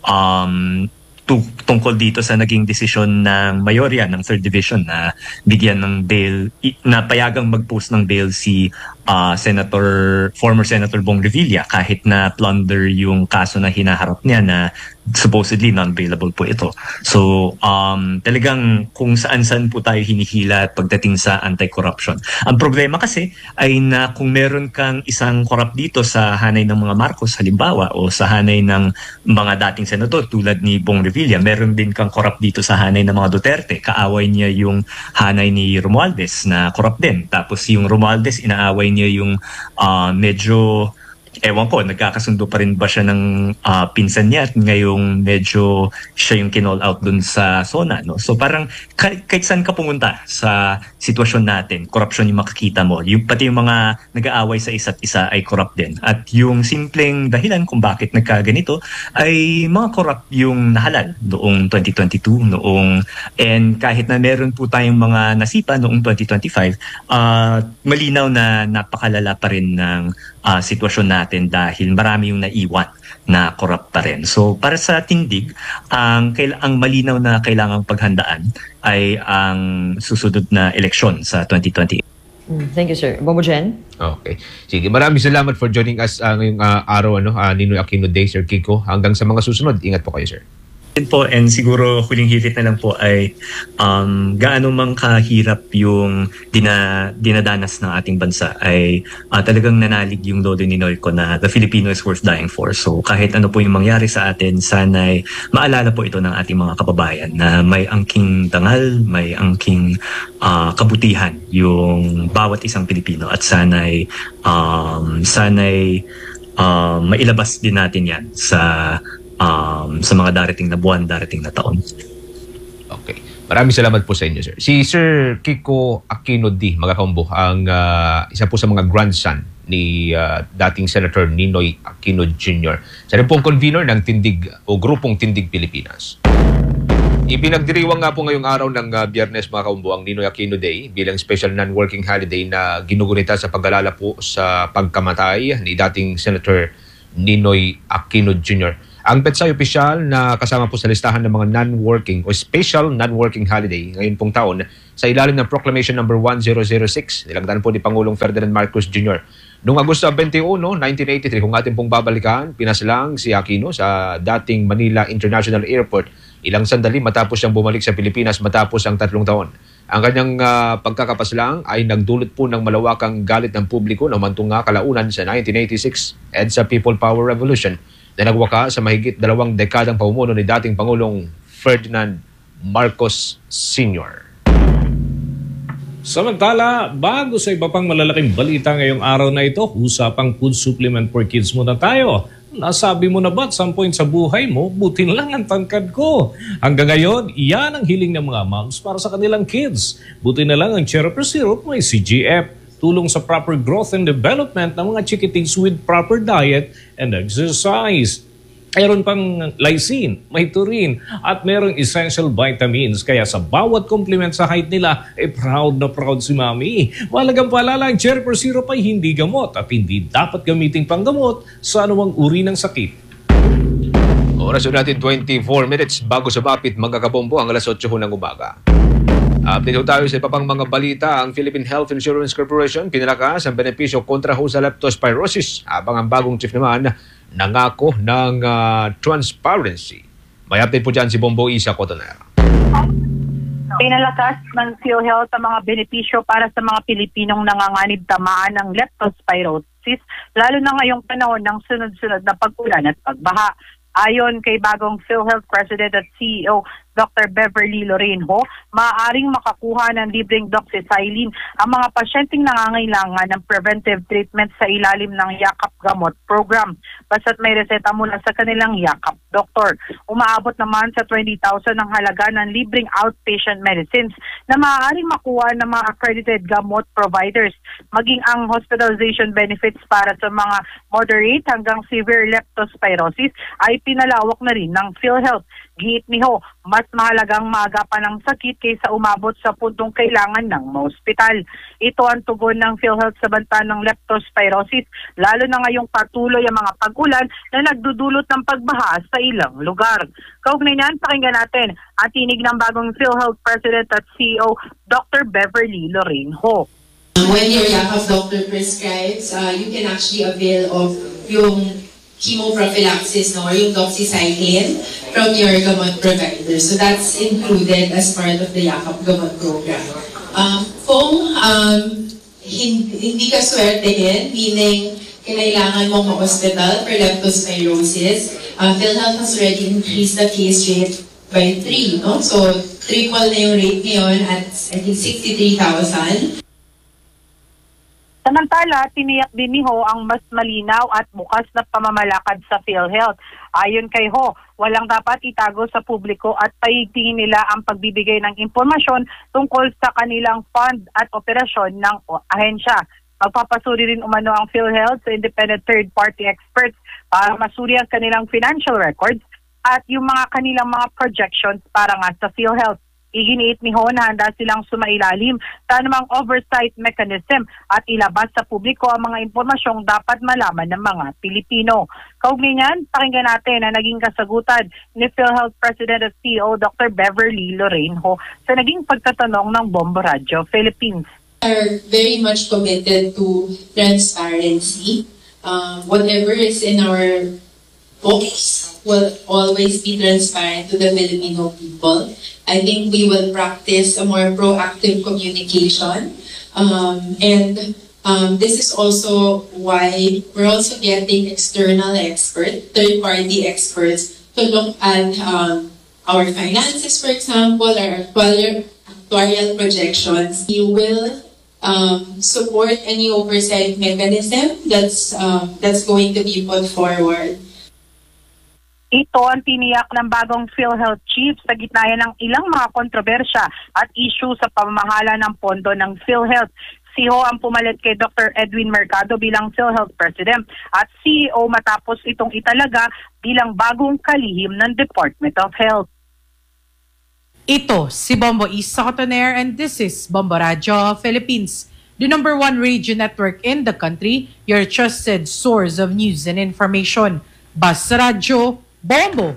Tungkol dito sa naging desisyon ng Mayorya ng 3rd Division na bigyan ng bail, na payagang mag-post ng bail si former Senator Bong Revilla kahit na plunder yung kaso na hinaharap niya na supposedly non-bailable po ito. So, talagang kung saan-saan po tayo hinihila pagdating sa anti-corruption. Ang problema kasi ay na kung meron kang isang corrupt dito sa hanay ng mga Marcos halimbawa o sa hanay ng mga dating senador tulad ni Bong Revilla, meron din kang corrupt dito sa hanay ng mga Duterte. Kaaway niya yung hanay ni Romualdez na corrupt din. Tapos yung Romualdez, inaaway niya yung medyo, ewan ko, nagkakasundo pa rin ba siya ng pinsan niya at ngayong medyo siya yung kinall out dun sa SONA. No? So parang kahit saan ka pumunta sa sitwasyon natin, corruption yung makikita mo. Pati yung mga nag-aaway sa isa't isa ay corrupt din. At yung simpleng dahilan kung bakit nagkaganito ay mga corrupt yung nahalal noong 2022, and kahit na meron po tayong mga nasipa noong 2025, malinaw na napakalala pa rin ng sitwasyon natin dahil marami yung naiwan na corrupt pa rin. So para sa Tindig, ang malinaw na kailangang paghandaan ay ang susunod na eleksyon sa 2028. Thank you, sir. Bobo Jen? Okay. Sige, maraming salamat for joining us ngayong araw, Ninoy Aquino Day, Sir Kiko. Hanggang sa mga susunod, ingat po kayo, sir. po, and siguro huling hirit na lang po ay gaano mang kahirap yung dinadanas ng ating bansa ay talagang nanalig yung Lolo Ninoy ko na the Filipino is worth dying for. So kahit ano po yung mangyari sa atin, sana'y maalala po ito ng ating mga kababayan na may angking dangal, may angking kabutihan yung bawat isang Pilipino, at sana'y mailabas din natin yan sa mga darating na buwan, darating na taon. Okay. Maraming salamat po sa inyo, sir. Si Sir Kiko Aquino D. Magakambo, ang isa po sa mga grandson ni dating Senator Ninoy Aquino Jr. Siya rin pong convener ng Tindig o Grupong Tindig Pilipinas. Ipinagdiriwang nga po ngayong araw ng Biyernes, mga kaumbo, ang Ninoy Aquino Day bilang special non-working holiday na ginugunita sa pag-alala po sa pagkamatay ni dating Senator Ninoy Aquino Jr. Ang petsay opisyal na kasama po sa listahan ng mga non-working o special non-working holiday ngayon pong taon sa ilalim ng Proclamation number 1006, nilagdaan po ni Pangulong Ferdinand Marcos Jr. Noong Agosto 21, 1983, kung ating pong babalikan, pinaslang si Aquino sa dating Manila International Airport ilang sandali matapos siyang bumalik sa Pilipinas matapos ang 3 taon. Ang kanyang pagkakapaslang ay nagdulot po ng malawakang galit ng publiko na umantong nga kalaunan sa 1986 EDSA People Power Revolution na nagwaka sa mahigit 2 dekadang pamumuno ni dating Pangulong Ferdinand Marcos Sr. Samantala, bago sa iba pang malalaking balita ngayong araw na ito, usapang food supplement for kids muna tayo. Nasabi mo na ba't 10 points sa buhay mo, butin lang ang tangkad ko. Hanggang ngayon, iyan ang hiling ng mga moms para sa kanilang kids. Buti na lang ang Cherry Syrup may CGF. Tulong sa proper growth and development ng mga chikitings with proper diet and exercise. Mayroon pang lysine, may taurine, at mayroong essential vitamins. Kaya sa bawat compliment sa height nila, proud na proud si Mami. Mahalagang paalala, ang Cherry Syrup ay hindi gamot at hindi dapat gamiting panggamot sa anumang uri ng sakit. Oras natin 24 minutes bago sa bapit magkakabombo ang alas 8 ng umaga. Update tayo sa iba pang mga balita. Ang Philippine Health Insurance Corporation pinalakas ang benepisyo kontra sa leptospirosis, habang ang bagong chief naman nangako ng transparency. May update po dyan si Bombo Isa Cotoner. Pinalakas ng PhilHealth ang mga benepisyo para sa mga Pilipinong nanganganib tamaan ng leptospirosis, lalo na ngayong panahon ng sunod-sunod na pag-ulan at pagbaha. Ayon kay bagong PhilHealth President at CEO Dr. Beverly Lorenho, maaaring makakuha ng libreng doxycycline ang mga pasyenteng nangangailangan ng preventive treatment sa ilalim ng Yakap Gamot Program. Basta't may reseta mula sa kanilang Yakap Doktor. Umaabot naman sa 20,000 ang halaga ng libreng outpatient medicines na maaaring makuha ng mga accredited gamot providers. Maging ang hospitalization benefits para sa mga moderate hanggang severe leptospirosis ay pinalawak na rin ng PhilHealth. Giit ni Ho, mas mahalagang maagapan ng sakit kaysa umabot sa puntong kailangan ng maospital. Ito ang tugon ng PhilHealth sa banta ng leptospirosis, lalo na ngayong patuloy ang mga pag-ulan na nagdudulot ng pagbaha sa ilang lugar. Kaugnay niyan, pakinggan natin ang tinig ng bagong PhilHealth President at CEO Dr. Beverly Lorenho. When your Yakap doctor prescribes, you can actually avail of yung chemoprophylaxis or yung doxycycline from your gamot provider. So that's included as part of the Yakap Gamot Program. Kung hindi ka swertehin, meaning kailangan mong ma-hospital for leptospirosis, PhilHealth has already increased the case rate by 3. No? So triple na yung rate ngayon at I think 63,000. Samantala, tiniyak din ni Ho ang mas malinaw at bukas na pamamalakad sa PhilHealth. Ayon kay Ho, walang dapat itago sa publiko at paigtingin nila ang pagbibigay ng impormasyon tungkol sa kanilang fund at operasyon ng ahensya. Magpapasuri rin umano ang PhilHealth sa independent third-party experts para masuri ang kanilang financial records at yung mga kanilang mga projections para nga sa PhilHealth. Iginiit ni Ho na handa silang sumailalim sa anumang oversight mechanism at ilabas sa publiko ang mga impormasyong dapat malaman ng mga Pilipino. Kaugnay niyan, pakinggan natin na naging kasagutan ni PhilHealth President at CEO Dr. Beverly Lorenho sa naging pagtatanong ng Bombo Radio Philippines. We are very much committed to transparency. Whatever is in our books will always be transparent to the Filipino people. I think we will practice a more proactive communication. This is also why we're also getting external experts, third-party experts, to look at our finances, for example, our actuarial projections. You will support any oversight mechanism that's going to be put forward. Ito ang tiniyak ng bagong PhilHealth Chief sa gitna ng ilang mga kontrobersya at issue sa pamamahala ng pondo ng PhilHealth. Siho ang pumalit kay Dr. Edwin Mercado bilang PhilHealth President at CEO matapos itong italaga bilang bagong kalihim ng Department of Health. Ito si Bombo Isa Cotoner and this is Bombo Radio Philippines, the #1 radio network in the country, your trusted source of news and information. Basta Radio Bombo!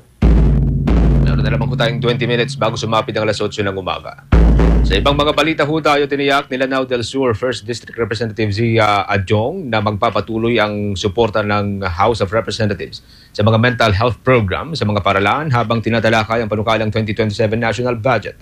Meron na lamang ko tayong 20 minutes bago sumapit ang alas 8 ng umaga. Sa ibang mga balita ho tayo, tiniyak nila Lanao del Sur 1st District Representative Zia Adjong na magpapatuloy ang suporta ng House of Representatives sa mga mental health program sa mga paralan habang tinatalakay ang panukalang 2027 national budget.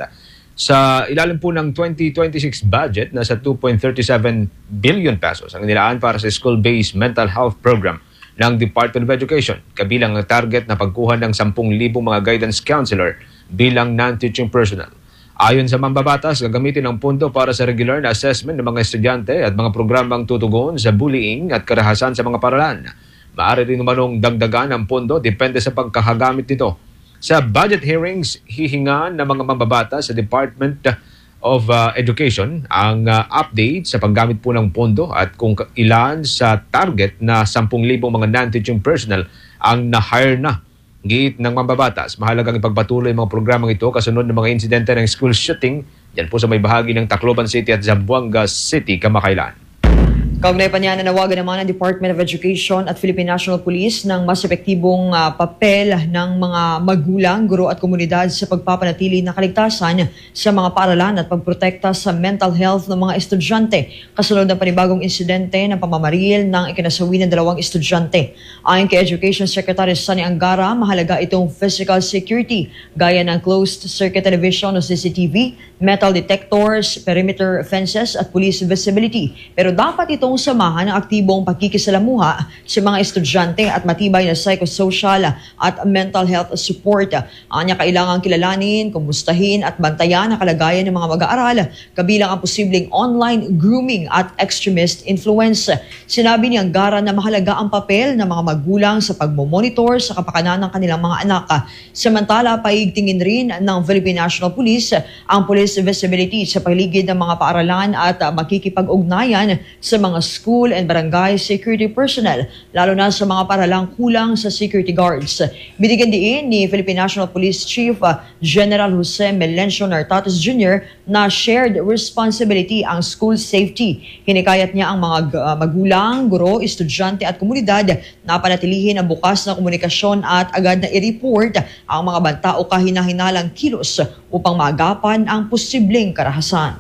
Sa ilalim po ng 2026 budget, nasa 2.37 billion pesos ang nilaan para sa school-based mental health program ng Department of Education, kabilang ang target na pagkuha ng 10,000 mga guidance counselor bilang non-teaching personnel. Ayon sa mambabatas, gagamitin ang pondo para sa regular na assessment ng mga estudyante at mga programang tutugon sa bullying at karahasan sa mga paralan. Maaari rin namanong dagdagan ang pondo depende sa pagkakagamit nito. Sa budget hearings, hihinga ng mga mambabatas sa Department of Education ang update sa paggamit po ng pondo at kung ilan sa target na 10,000 mga non-teaching personnel ang na-hire na. Giit ng mambabatas, mahalagang ipagpatuloy ang mga programang ito kasunod ng mga insidente ng school shooting yan po sa may bahagi ng Tacloban City at Zamboanga City kamakailan. Kaugnay pa niya, nanawagan naman ang Department of Education at Philippine National Police ng mas epektibong papel ng mga magulang, guro at komunidad sa pagpapanatili ng kaligtasan sa mga paaralan at pagprotekta sa mental health ng mga estudyante kasunod ng panibagong insidente ng pamamaril ng ikinasawi ng 2 estudyante. Ayon kay Education Secretary Sunny Angara, mahalaga itong physical security gaya ng closed circuit television o CCTV, metal detectors, perimeter fences at police visibility. Pero dapat itong samahan ng aktibong pakikisalamuha sa mga estudyante at matibay na psychosocial at mental health support. Anya kailangang kilalanin, kumustahin at bantayan ang kalagayan ng mga mag-aaral kabilang ang posibleng online grooming at extremist influence. Sinabi ni Angara na mahalaga ang papel ng mga magulang sa pagmomonitor sa kapakanan ng kanilang mga anak. Samantala, paigtingin rin ng Philippine National Police ang police visibility sa paligid ng mga paaralan at makikipag-ugnayan sa mga school and barangay security personnel, lalo na sa mga paralang kulang sa security guards. Binigyan din ni Philippine National Police Chief General Jose Melencio Nartates Jr. na shared responsibility ang school safety. Hinikayat niya ang mga magulang, guro, estudyante at komunidad na panatilihin ang bukas na komunikasyon at agad na i-report ang mga banta o kahinahinalang kilos upang maagapan ang posibleng karahasan.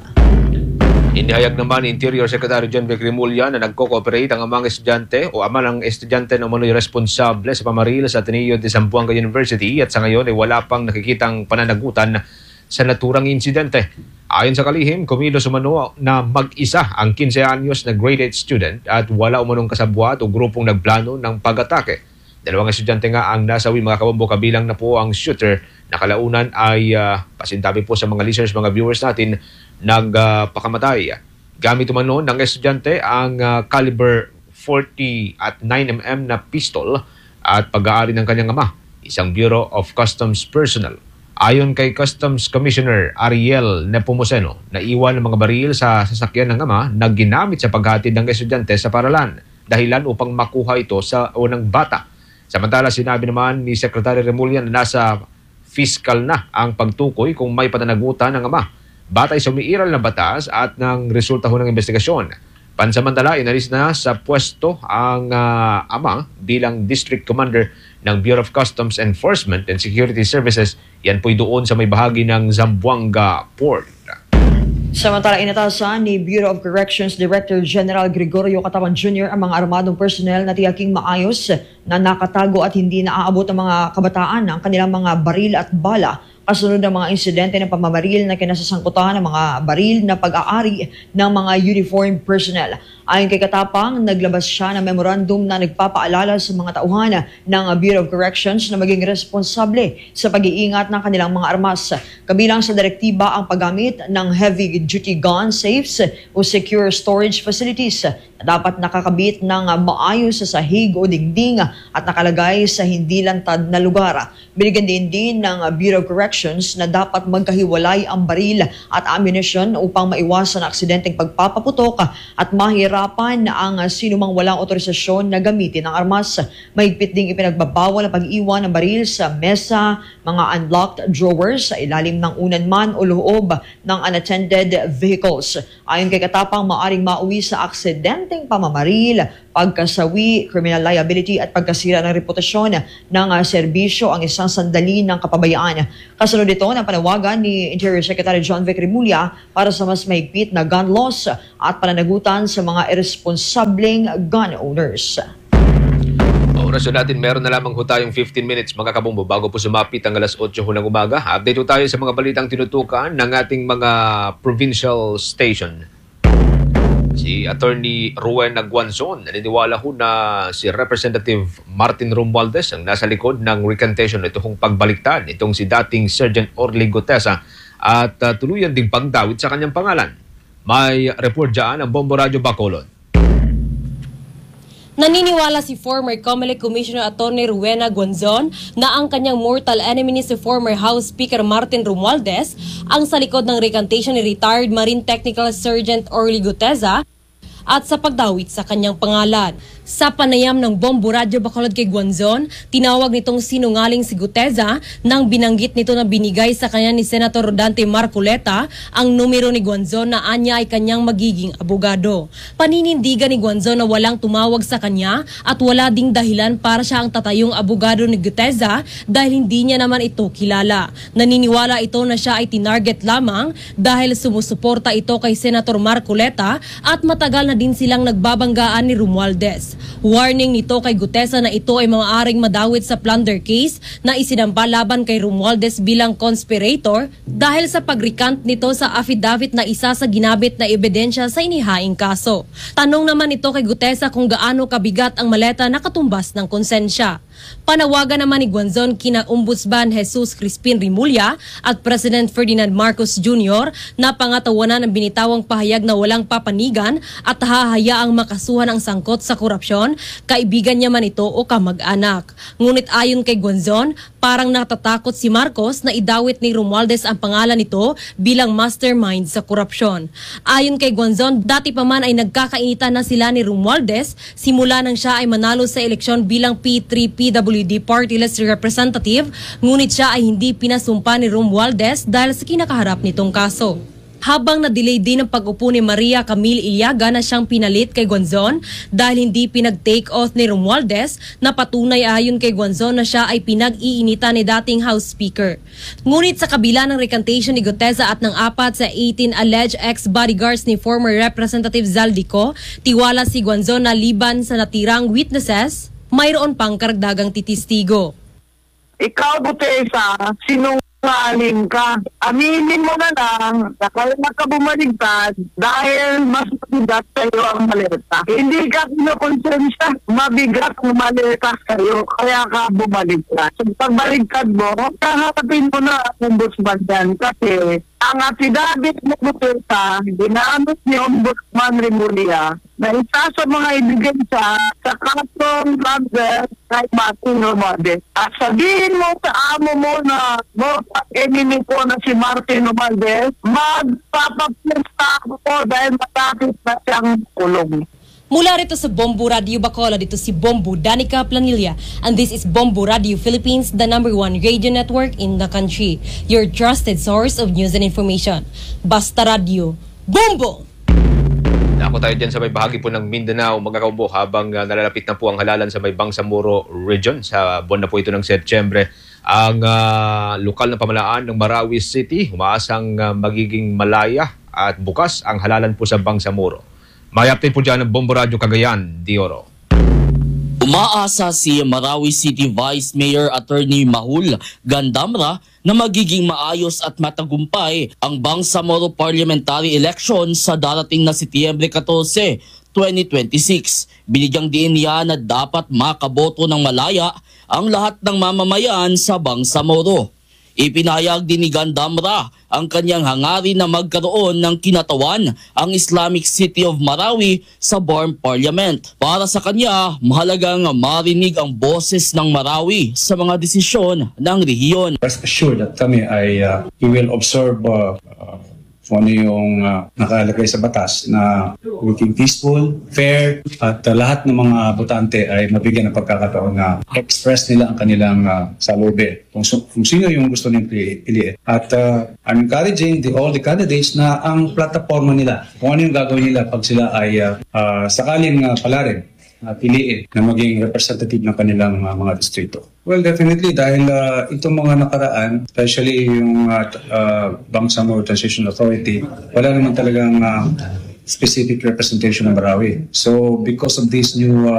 Inihayag naman ni Interior Secretary John Vic Rimulya na nagko-cooperate ang amang estudyante o ama ng estudyante na umano'y responsable sa pamaril sa Ateneo de Zamboanga University at sa ngayon ay wala pang nakikitang pananagutan sa naturang insidente. Ayon sa kalihim, kumilos umano na mag-isa ang 15 anyos na grade 8 student at wala umanong kasabwat o grupong nagplano ng pag-atake. 2 estudyante nga ang nasawi mga kabombo kabilang na po ang shooter na kalaunan ay pasintabi po sa mga listeners, mga viewers natin, nagpakamatay. Gamit umano ng estudyante ang caliber 40 at 9mm na pistol at pag-aari ng kanyang ama, isang Bureau of Customs personnel. Ayon kay Customs Commissioner Ariel Nepomuceno, naiwan ang mga baril sa sasakyan ng ama na ginamit sa paghatid ng estudyante sa paralan, dahilan upang makuha ito sa unang bata. Samantala, sinabi naman ni Secretary Remulla na nasa fiscal na ang pagtukoy kung may pananagutan ng ama, batay sa umiiral na batas at ng resulta ng investigasyon. Pansamantala, inalis na sa pwesto ang ama bilang District Commander ng Bureau of Customs Enforcement and Security Services. Yan po'y doon sa may bahagi ng Zamboanga Port. Samantala, inatasan ni Bureau of Corrections Director General Gregorio Catawan Jr. ang mga armadong personnel na tiyaking maayos na nakatago at hindi naaabot ang mga kabataan ang kanilang mga baril at bala kasunod ng mga insidente ng pamamaril na kinasasangkutan ng mga baril na pag-aari ng mga uniformed personnel. Ayon kay Katapang, naglabas siya ng memorandum na nagpapaalala sa mga tauhan ng Bureau of Corrections na maging responsable sa pag-iingat ng kanilang mga armas. Kabilang sa direktiba ang paggamit ng heavy-duty gun safes o secure storage facilities na dapat nakakabit ng maayos sa sahig o dingding at nakalagay sa hindi lantad na lugar. Binigyan din ng Bureau of Corrections na dapat magkahiwalay ang baril at ammunition upang maiwasan ang aksidenteng pagpapaputok at mahirapan ang sinumang walang otorisasyon na gamitin ang armas. Mahigpit ding ipinagbabawal ang pag-iwan ng baril sa mesa, mga unlocked drawers sa ilalim ng unan man o loob ng unattended vehicles. Ayon kay Katapang, maaring mauwi sa aksidenteng pamamaril, pagkasawi, criminal liability at pagkasira ng reputasyon ng serbisyo ang isang sandali ng kapabayaan. Kasunod ito ng panawagan ni Interior Secretary John Vic Remulla para sa mas mahigpit na gun laws at pananagutan sa mga irresponsableng gun owners. Oras natin, meron na lamang ho tayong 15 minutes mga kabombo bago po sumapit ang alas 8 ho ng umaga. Update ho tayo sa mga balitang tinutukan ng ating mga provincial station. Si Attorney Rowena Guanzon, naniniwala ho na si Representative Martin Romualdez ang nasa likod ng recantation na itong pagbaliktad itong si dating Sergeant Orly Gutesa at tuluyan ding pagdawit sa kanyang pangalan. May report dyan ang Bombo Radio Bacolod. Naniniwala si former COMELEC Commissioner Atty. Rowena Guanzon na ang kanyang mortal enemy ni si former House Speaker Martin Romualdez ang sa likod ng recantation ni retired Marine Technical Sergeant Orly Gutesa at sa pagdawit sa kanyang pangalan. Sa panayam ng Bombo Radio Bacolod kay Guanzon, tinawag nitong sinungaling si Gutesa nang binanggit nito na binigay sa kanya ni Senator Rodante Marcoleta ang numero ni Guanzon na anya ay kanyang magiging abogado. Paninindigan ni Guanzon na walang tumawag sa kanya at wala ding dahilan para siya ang tatayong abogado ni Gutesa dahil hindi niya naman ito kilala. Naniniwala ito na siya ay tinarget lamang dahil sumusuporta ito kay Senator Marcoleta at matagal na din silang nagbabanggaan ni Romualdez. Warning nito kay Gutesa na ito ay maaaring madawit sa plunder case na isinampa laban kay Romualdez bilang conspirator dahil sa pag-recant nito sa affidavit na isa sa ginabit na ebidensya sa inihaing kaso. Tanong naman ito kay Gutesa kung gaano kabigat ang maleta na katumbas ng konsensya. Panawagan naman ni Guanzon kina Ombudsman Jesus Crispin Remulla at President Ferdinand Marcos Jr. na pangatawanan ang binitawang pahayag na walang papanigan at hahayaang makasuhan ang sangkot sa korupsyon, kaibigan niya man ito o kamag-anak. Ngunit ayon kay Guanzon, parang natatakot si Marcos na idawit ni Romualdez ang pangalan nito bilang mastermind sa korupsyon. Ayon kay Guanzon, dati pa man ay nagkakainitan na sila ni Romualdez simula nang siya ay manalo sa eleksyon bilang P3PWD Party-less representative, ngunit siya ay hindi pinasumpa ni Romualdez dahil sa kinakaharap nitong kaso. Habang na-delay din ang pag-upo ni Maria Camille Iliaga na siyang pinalit kay Guanzon dahil hindi pinag-take oath ni Romualdez na patunay ayon kay Guanzon na siya ay pinag-iinitan ni dating House Speaker. Ngunit sa kabila ng recantation ni Gutesa at ng 4 sa 18 alleged ex-bodyguards ni former Representative Zaldico, tiwala si Guanzon na liban sa natirang witnesses, mayroon pang karagdagang titistigo. Ikaw, Gutesa, sinungaling ka. Aminin mo na lang na kaya makabumaligtad dahil mas mabigat sa'yo ang maleta. Hindi ka kinukonsensya, mabigat ang maleta sa'yo, kaya ka bumaligtad. So, pagbaligtad mo, kaharapin mo na ang ombudsman yan kasi ang affidavit mo, Gutesa, ginamit ni Ombudsman Remulla na isa sa mga ebidensya sa kasong plunder kay Martin Romualdez. At sabihin mo sa amo mo na enemy ko na si Martin Romualdez, magpapapunta ako dahil matapit na siyang kulong. Mula rito sa Bombo Radio Bacolod, dito si Bombo Danica Planilla, and this is Bombo Radio Philippines, the #1 radio network in the country. Your trusted source of news and information. Basta Radio, Bombo! Ako tayo dyan sa may bahagi po ng Mindanao, magkakaubo habang nalalapit na po ang halalan sa may Bangsamoro Region sa buwan na po ito ng Setyembre. Ang lokal na pamalaan ng Marawi City, umaasang magiging malaya at bukas ang halalan po sa Bangsamoro. May update po dyan ng Bombo Radio Cagayan de Oro. Umaasa si Marawi City Vice Mayor Attorney Mahul Gandamra na magiging maayos at matagumpay ang Bangsamoro Parliamentary Election sa darating na Setyembre 14, 2026. Binigyang diin niya na dapat makaboto ng malaya ang lahat ng mamamayan sa Bangsamoro. Ipinahayag din ni Gandamra ang kanyang hangarin na magkaroon ng kinatawan ang Islamic City of Marawi sa BARM Parliament. Para sa kanya, mahalagang marinig ang boses ng Marawi sa mga desisyon ng rehiyon. Rest assured that kami ay we will observe kung ano yung nakalagay sa batas na working peaceful, fair, at lahat ng mga botante ay mabigyan ng pagkakataon na express nila ang kanilang salobe kung sino yung gusto nilang piliin. At I'm encouraging all the candidates na ang plataforma nila, kung ano yung gagawin nila pag sila ay sakaling pala rin piliin na maging representative ng kanilang mga distrito. Well, definitely dahil itong mga nakaraan, especially yung Bangsamoro Transition Authority, wala naman talagang specific representation ng Marawi. So because of this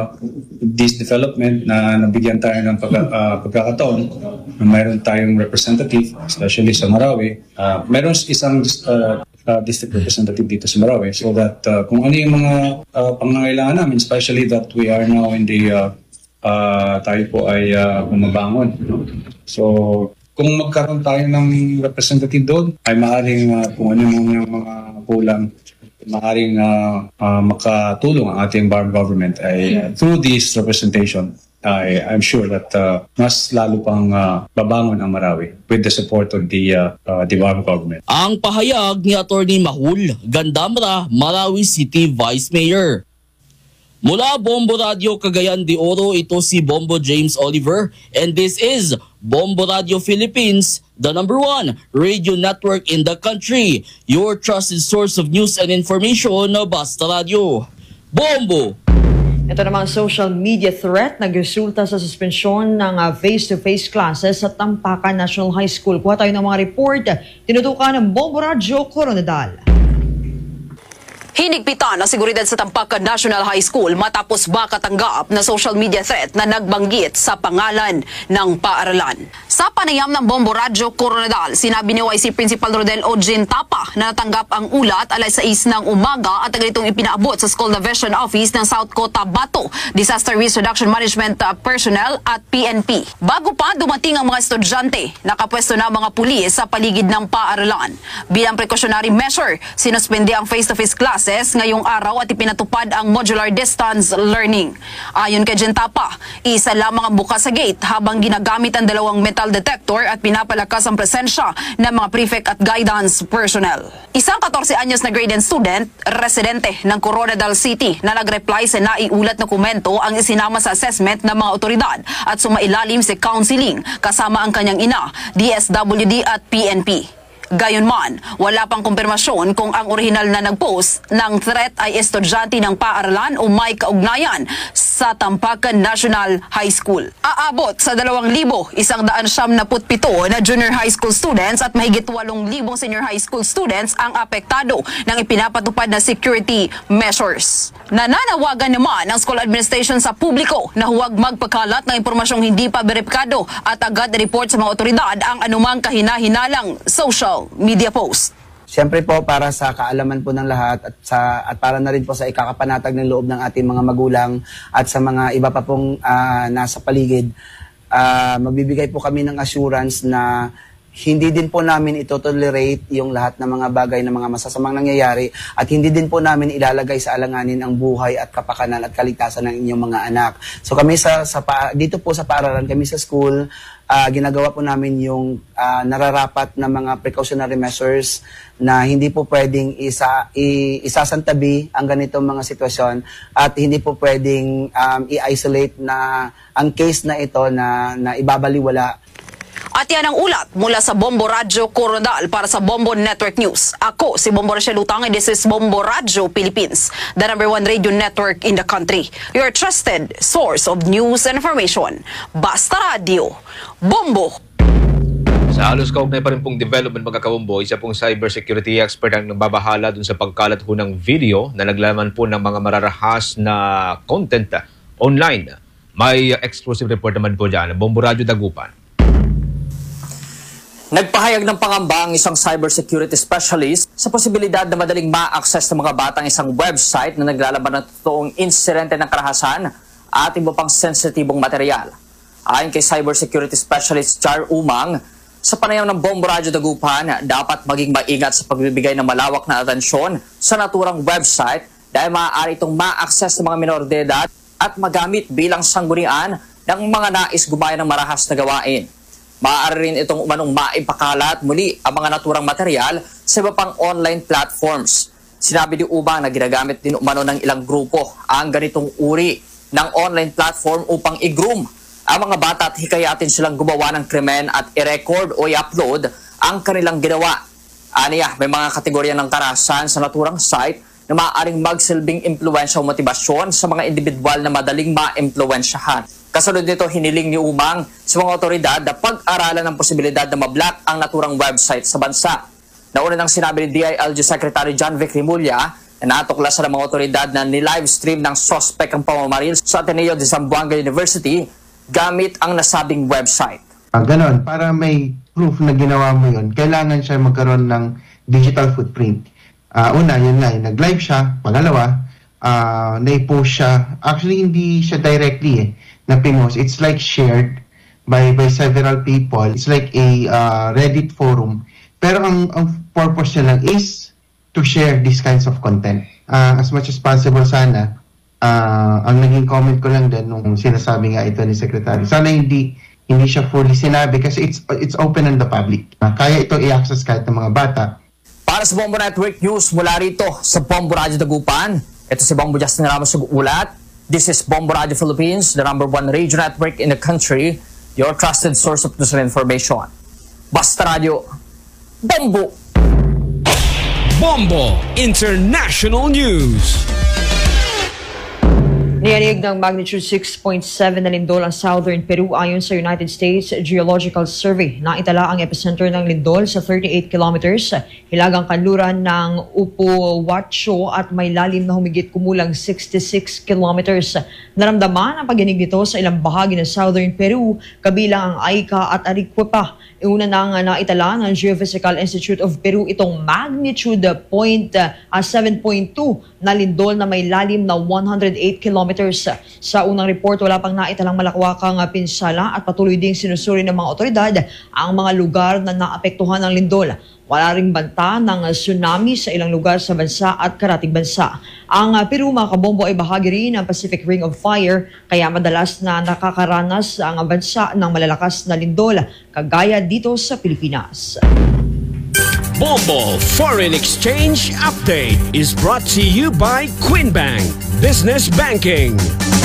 development na nabigyan tayo ng pagkakataon na mayroon tayong representative, especially sa Marawi, mayroon isang district representative dito sa Marawi so that kung ano yung mga pangangailangan namin, especially that we are now in the tayo po ay bumabangon. So kung magkaroon tayo ng representative doon, ay maaaring kung ano yung mga kulang, maaaring makatulong ang ating BARM government ay through this representation. I'm sure that mas lalo pang babangon ang Marawi with the support of the BARM government. Ang pahayag ni Attorney Mahul Gandamra, Marawi City Vice Mayor. Mula Bombo Radio Cagayan de Oro, ito si Bombo James Oliver and this is Bombo Radio Philippines, the #1 radio network in the country. Your trusted source of news and information, Basta Radio. Bombo! Ito namang social media threat nagresulta sa suspensyon ng face-to-face classes sa Tampakan National High School. Kuha tayo ng mga report, tinutukan ng Bombo Radio Coronadal. Hinigpitan ang seguridad sa Tampakan National High School matapos makatanggap na social media threat na nagbanggit sa pangalan ng paaralan. Sa panayam ng Bombo Radio Coronadal, sinabi ni YC Principal Rodel Ojin Tapa na natanggap ang ulat alas 6 ng umaga at agad itong ipinaabot sa School Division Office ng South Cotabato, Disaster Risk Reduction Management Personnel at PNP. Bago pa dumating ang mga estudyante, nakapwesto na mga pulis sa paligid ng paaralan. Bilang precautionary measure, sinuspende ang face-to-face class ngayong araw at ipinatupad ang modular distance learning. Ayon kay Gentapa, isa lamang ang bukas sa gate habang ginagamit ang dalawang metal detector at pinapalakas ang presensya ng mga prefect at guidance personnel. Isang 14 anyos na grade 10 student, residente ng Coronadal City na nagreply sa naiulat na komento ang isinama sa assessment ng mga otoridad at sumailalim sa counseling kasama ang kanyang ina, DSWD at PNP. Gayunman, wala pang kumpirmasyon kung ang orihinal na nag-post ng threat ay estudyante ng paaralan o may kaugnayan sa Tampakan National High School. Aabot sa 2,177 na junior high school students at mahigit 8,000 senior high school students ang apektado ng ipinapatupad na security measures. Nananawagan naman ang school administration sa publiko na huwag magpakalat ng impormasyong hindi pa beripikado at agad report sa mga otoridad ang anumang kahina-hinalang social media post. Siyempre po para sa kaalaman po ng lahat at para na rin po sa ikakapanatag ng loob ng ating mga magulang at sa mga iba pa pong nasa paligid, magbibigay po kami ng assurance na hindi din po namin ito-tolerate yung lahat ng mga bagay na mga masasamang nangyayari at hindi din po namin ilalagay sa alanganin ang buhay at kapakanan at kaligtasan ng inyong mga anak. So kami dito po sa paaralan, kami sa school, ginagawa po namin yung nararapat na mga precautionary measures na hindi po pwedeng isasantabi ang ganitong mga sitwasyon at hindi po pwedeng i-isolate na ang case na ito na ibabaliwala. At yan ang ulat mula sa Bombo Radio Coronadal para sa Bombo Network News. Ako si Bombo Rachel Utang and this is Bombo Radio Philippines, the #1 radio network in the country. Your trusted source of news and information. Basta Radio. Bombo! Sa halos kaugnay pa rin pong development mga kabombo, isa pong cybersecurity expert ang nababahala dun sa pagkalat ho ng video na naglalaman po ng mga mararahas na content online. May exclusive report naman po dyan, Bombo Radyo Dagupan. Nagpahayag ng pangamba ang isang cybersecurity specialist sa posibilidad na madaling ma-access ng mga bata ang isang website na naglalaban ng totoong insidente ng karahasan at iba pang sensitibong material. Ayon kay cybersecurity specialist Char Umang, sa panayam ng Bombo Radyo Dagupan, dapat maging maingat sa pagbibigay ng malawak na atensyon sa naturang website dahil maaari itong ma-access ng mga minor de edad at magamit bilang sanggunian ng mga nais gumaya ng marahas na gawain. Maaari rin itong umanong maipakalat muli ang mga naturang material sa iba pang online platforms. Sinabi ni Umang na ginagamit din umano ng ilang grupo ang ganitong uri ng online platform upang i-groom ang mga bata at hikayatin silang gumawa ng krimen at i-record o i-upload ang kanilang ginawa. Aniya, may mga kategorya ng karahasan sa naturang site na maaaring magsilbing impluensya o motibasyon sa mga individual na madaling ma-impluensyahan. Kasunod nito, hiniling ni Umang sa mga otoridad na pag-aralan ng posibilidad na mablock ang naturang website sa bansa. Nauna nang sinabi ni DILG Secretary John Vic Rimulya na natuklasan ng mga otoridad na ni-livestream ng suspect ang pamamaril sa Ateneo de Zamboanga University gamit ang nasabing website. Ganon, para may proof na ginawa mo yun, kailangan siya magkaroon ng digital footprint. Una, yun nga, nag-live siya. Pangalawa, na-post siya. Actually, hindi siya directly na pinost. It's like shared by several people. It's like a Reddit forum. Pero ang purpose niya lang is to share these kinds of content. As much as possible sana, ang naging comment ko lang din nung sinasabi nga ito ni Secretary, sana hindi siya fully sinabi kasi it's open on the public. Kaya ito i-access kahit ng mga bata. Para sa Bombo Network News mula rito sa Bombo Radyo Dagupan, ito si Bombo Justin Ramos Ulat. This is Bombo Radio Philippines, the #1 radio network in the country, your trusted source of news and information. Basta Radio, Bombo! Bombo International News. Niyanig ng magnitude 6.7 na lindol ang southern Peru ayon sa United States Geological Survey. Naitala ang epicenter ng lindol sa 38 kilometers, hilagang kanluran ng Upuacho at may lalim na humigit kumulang 66 kilometers. Naramdaman ang pagyanig nito sa ilang bahagi ng southern Peru, kabilang ang Ica at Arequipa. Una nang naitala ng Geophysical Institute of Peru itong magnitude 7.2 na lindol na may lalim na 108 kilometers. Sa unang report, wala pang naitalang malakwakang pinsala at patuloy ding sinusuri ng mga otoridad ang mga lugar na naapektuhan ng lindol. Wala ring banta ng tsunami sa ilang lugar sa bansa at karating bansa. Ang Peru, mga kabombo, ay bahagi rin ng Pacific Ring of Fire, kaya madalas na nakakaranas ang bansa ng malalakas na lindol, kagaya dito sa Pilipinas. Bombo Foreign Exchange Update is brought to you by Quinbank Business Banking.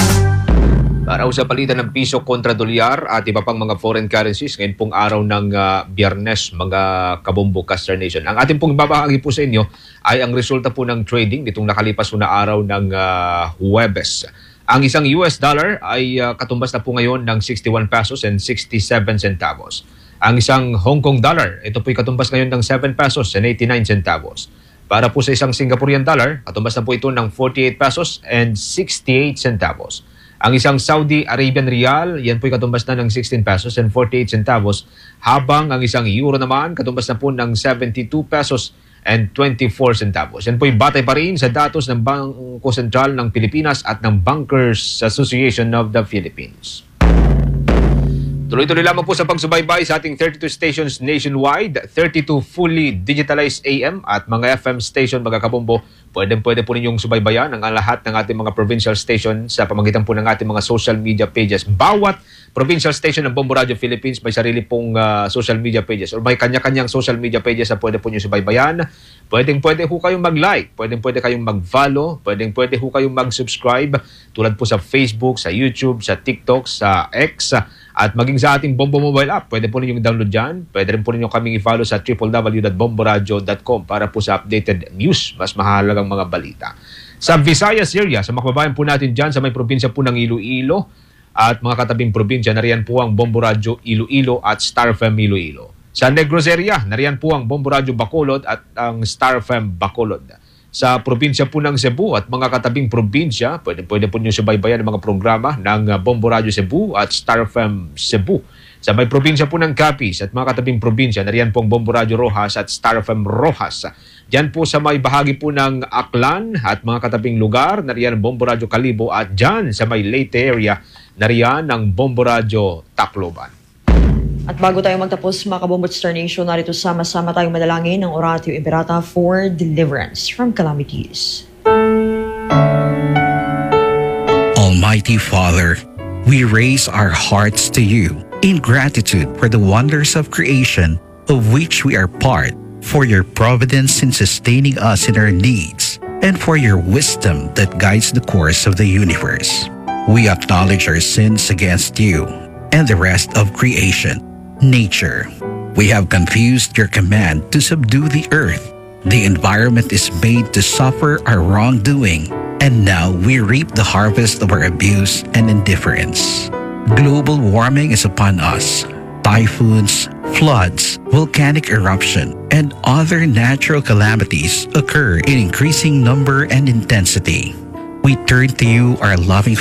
Araw sa palitan ng piso kontra dolyar at iba pang mga foreign currencies ngayon pong araw ng Biyernes, mga kabombo Caster Nation. Ang ating pong babahagi po sa inyo ay ang resulta po ng trading nitong nakalipas na araw ng Huwebes. Ang isang US dollar ay katumbas na po ngayon ng 61 pesos and 67 centavos. Ang isang Hong Kong dollar, ito po'y katumbas ngayon ng 7 pesos and 89 centavos. Para po sa isang Singaporean dollar, katumbas na po ito ng 48 pesos and 68 centavos. Ang isang Saudi Arabian Rial, yan po'y katumbas na ng 16 pesos and 48 centavos. Habang ang isang Euro naman, katumbas na po ng 72 pesos and 24 centavos. Yan po'y batay pa rin sa datos ng Bangko Sentral ng Pilipinas at ng Bankers Association of the Philippines. Tuloy-tuloy lamang po sa pagsubaybay sa ating 32 stations nationwide, 32 fully digitalized AM at mga FM station, mga kabombo. Pwede po ninyong subaybayan ang lahat ng ating mga provincial station sa pamamagitan po ng ating mga social media pages. Bawat provincial station ng Bombo Radio Philippines may sarili pong social media pages or may kanya-kanyang social media pages na pwede po nyo subaybayan. Pwede ho kayong mag-like, pwede kayong mag-follow, pwede ho kayong mag-subscribe tulad po sa Facebook, sa YouTube, sa TikTok, sa X, at maging sa ating Bombo mobile app. Pwede po ninyong download dyan. Pwede rin po ninyong kaming i-follow sa www.bomboradio.com para po sa updated news, mas mahalagang mga balita. Sa Visayas area, sa makababayan po natin dyan, sa may probinsya po ng Iloilo at mga katabing probinsya, nariyan po ang Bombo Radio Iloilo at Star FM Iloilo. Sa Negros area, nariyan po ang Bombo Radio Bacolod at ang Star FM Bacolod. Sa probinsya po ng Cebu at mga katabing probinsya, pwede po nyo subaybayan ang mga programa ng Bombo Radio Cebu at Star FM Cebu. Sa may probinsya po ng Capiz at mga katabing probinsya, nariyan po ang Bombo Radio Rojas at Star FM Rojas. Diyan po sa may bahagi po ng Aklan at mga katabing lugar, nariyan ang Bombo Radio Calibo at dyan sa may Leyte area, nariyan ang Bombo Radio Tacloban. At bago tayo magtapos, mga Kabombot Star Nation, narito sama-sama tayong manalangin ng Oratio Imperata for deliverance from calamities. Almighty Father, we raise our hearts to you in gratitude for the wonders of creation of which we are part, for your providence in sustaining us in our needs, and for your wisdom that guides the course of the universe. We acknowledge our sins against you and the rest of creation. Nature. We have confused your command to subdue the earth. The environment is made to suffer our wrongdoing, and now we reap the harvest of our abuse and indifference. Global warming is upon us. Typhoons, floods, volcanic eruption, and other natural calamities occur in increasing number and intensity. We turn to you, our loving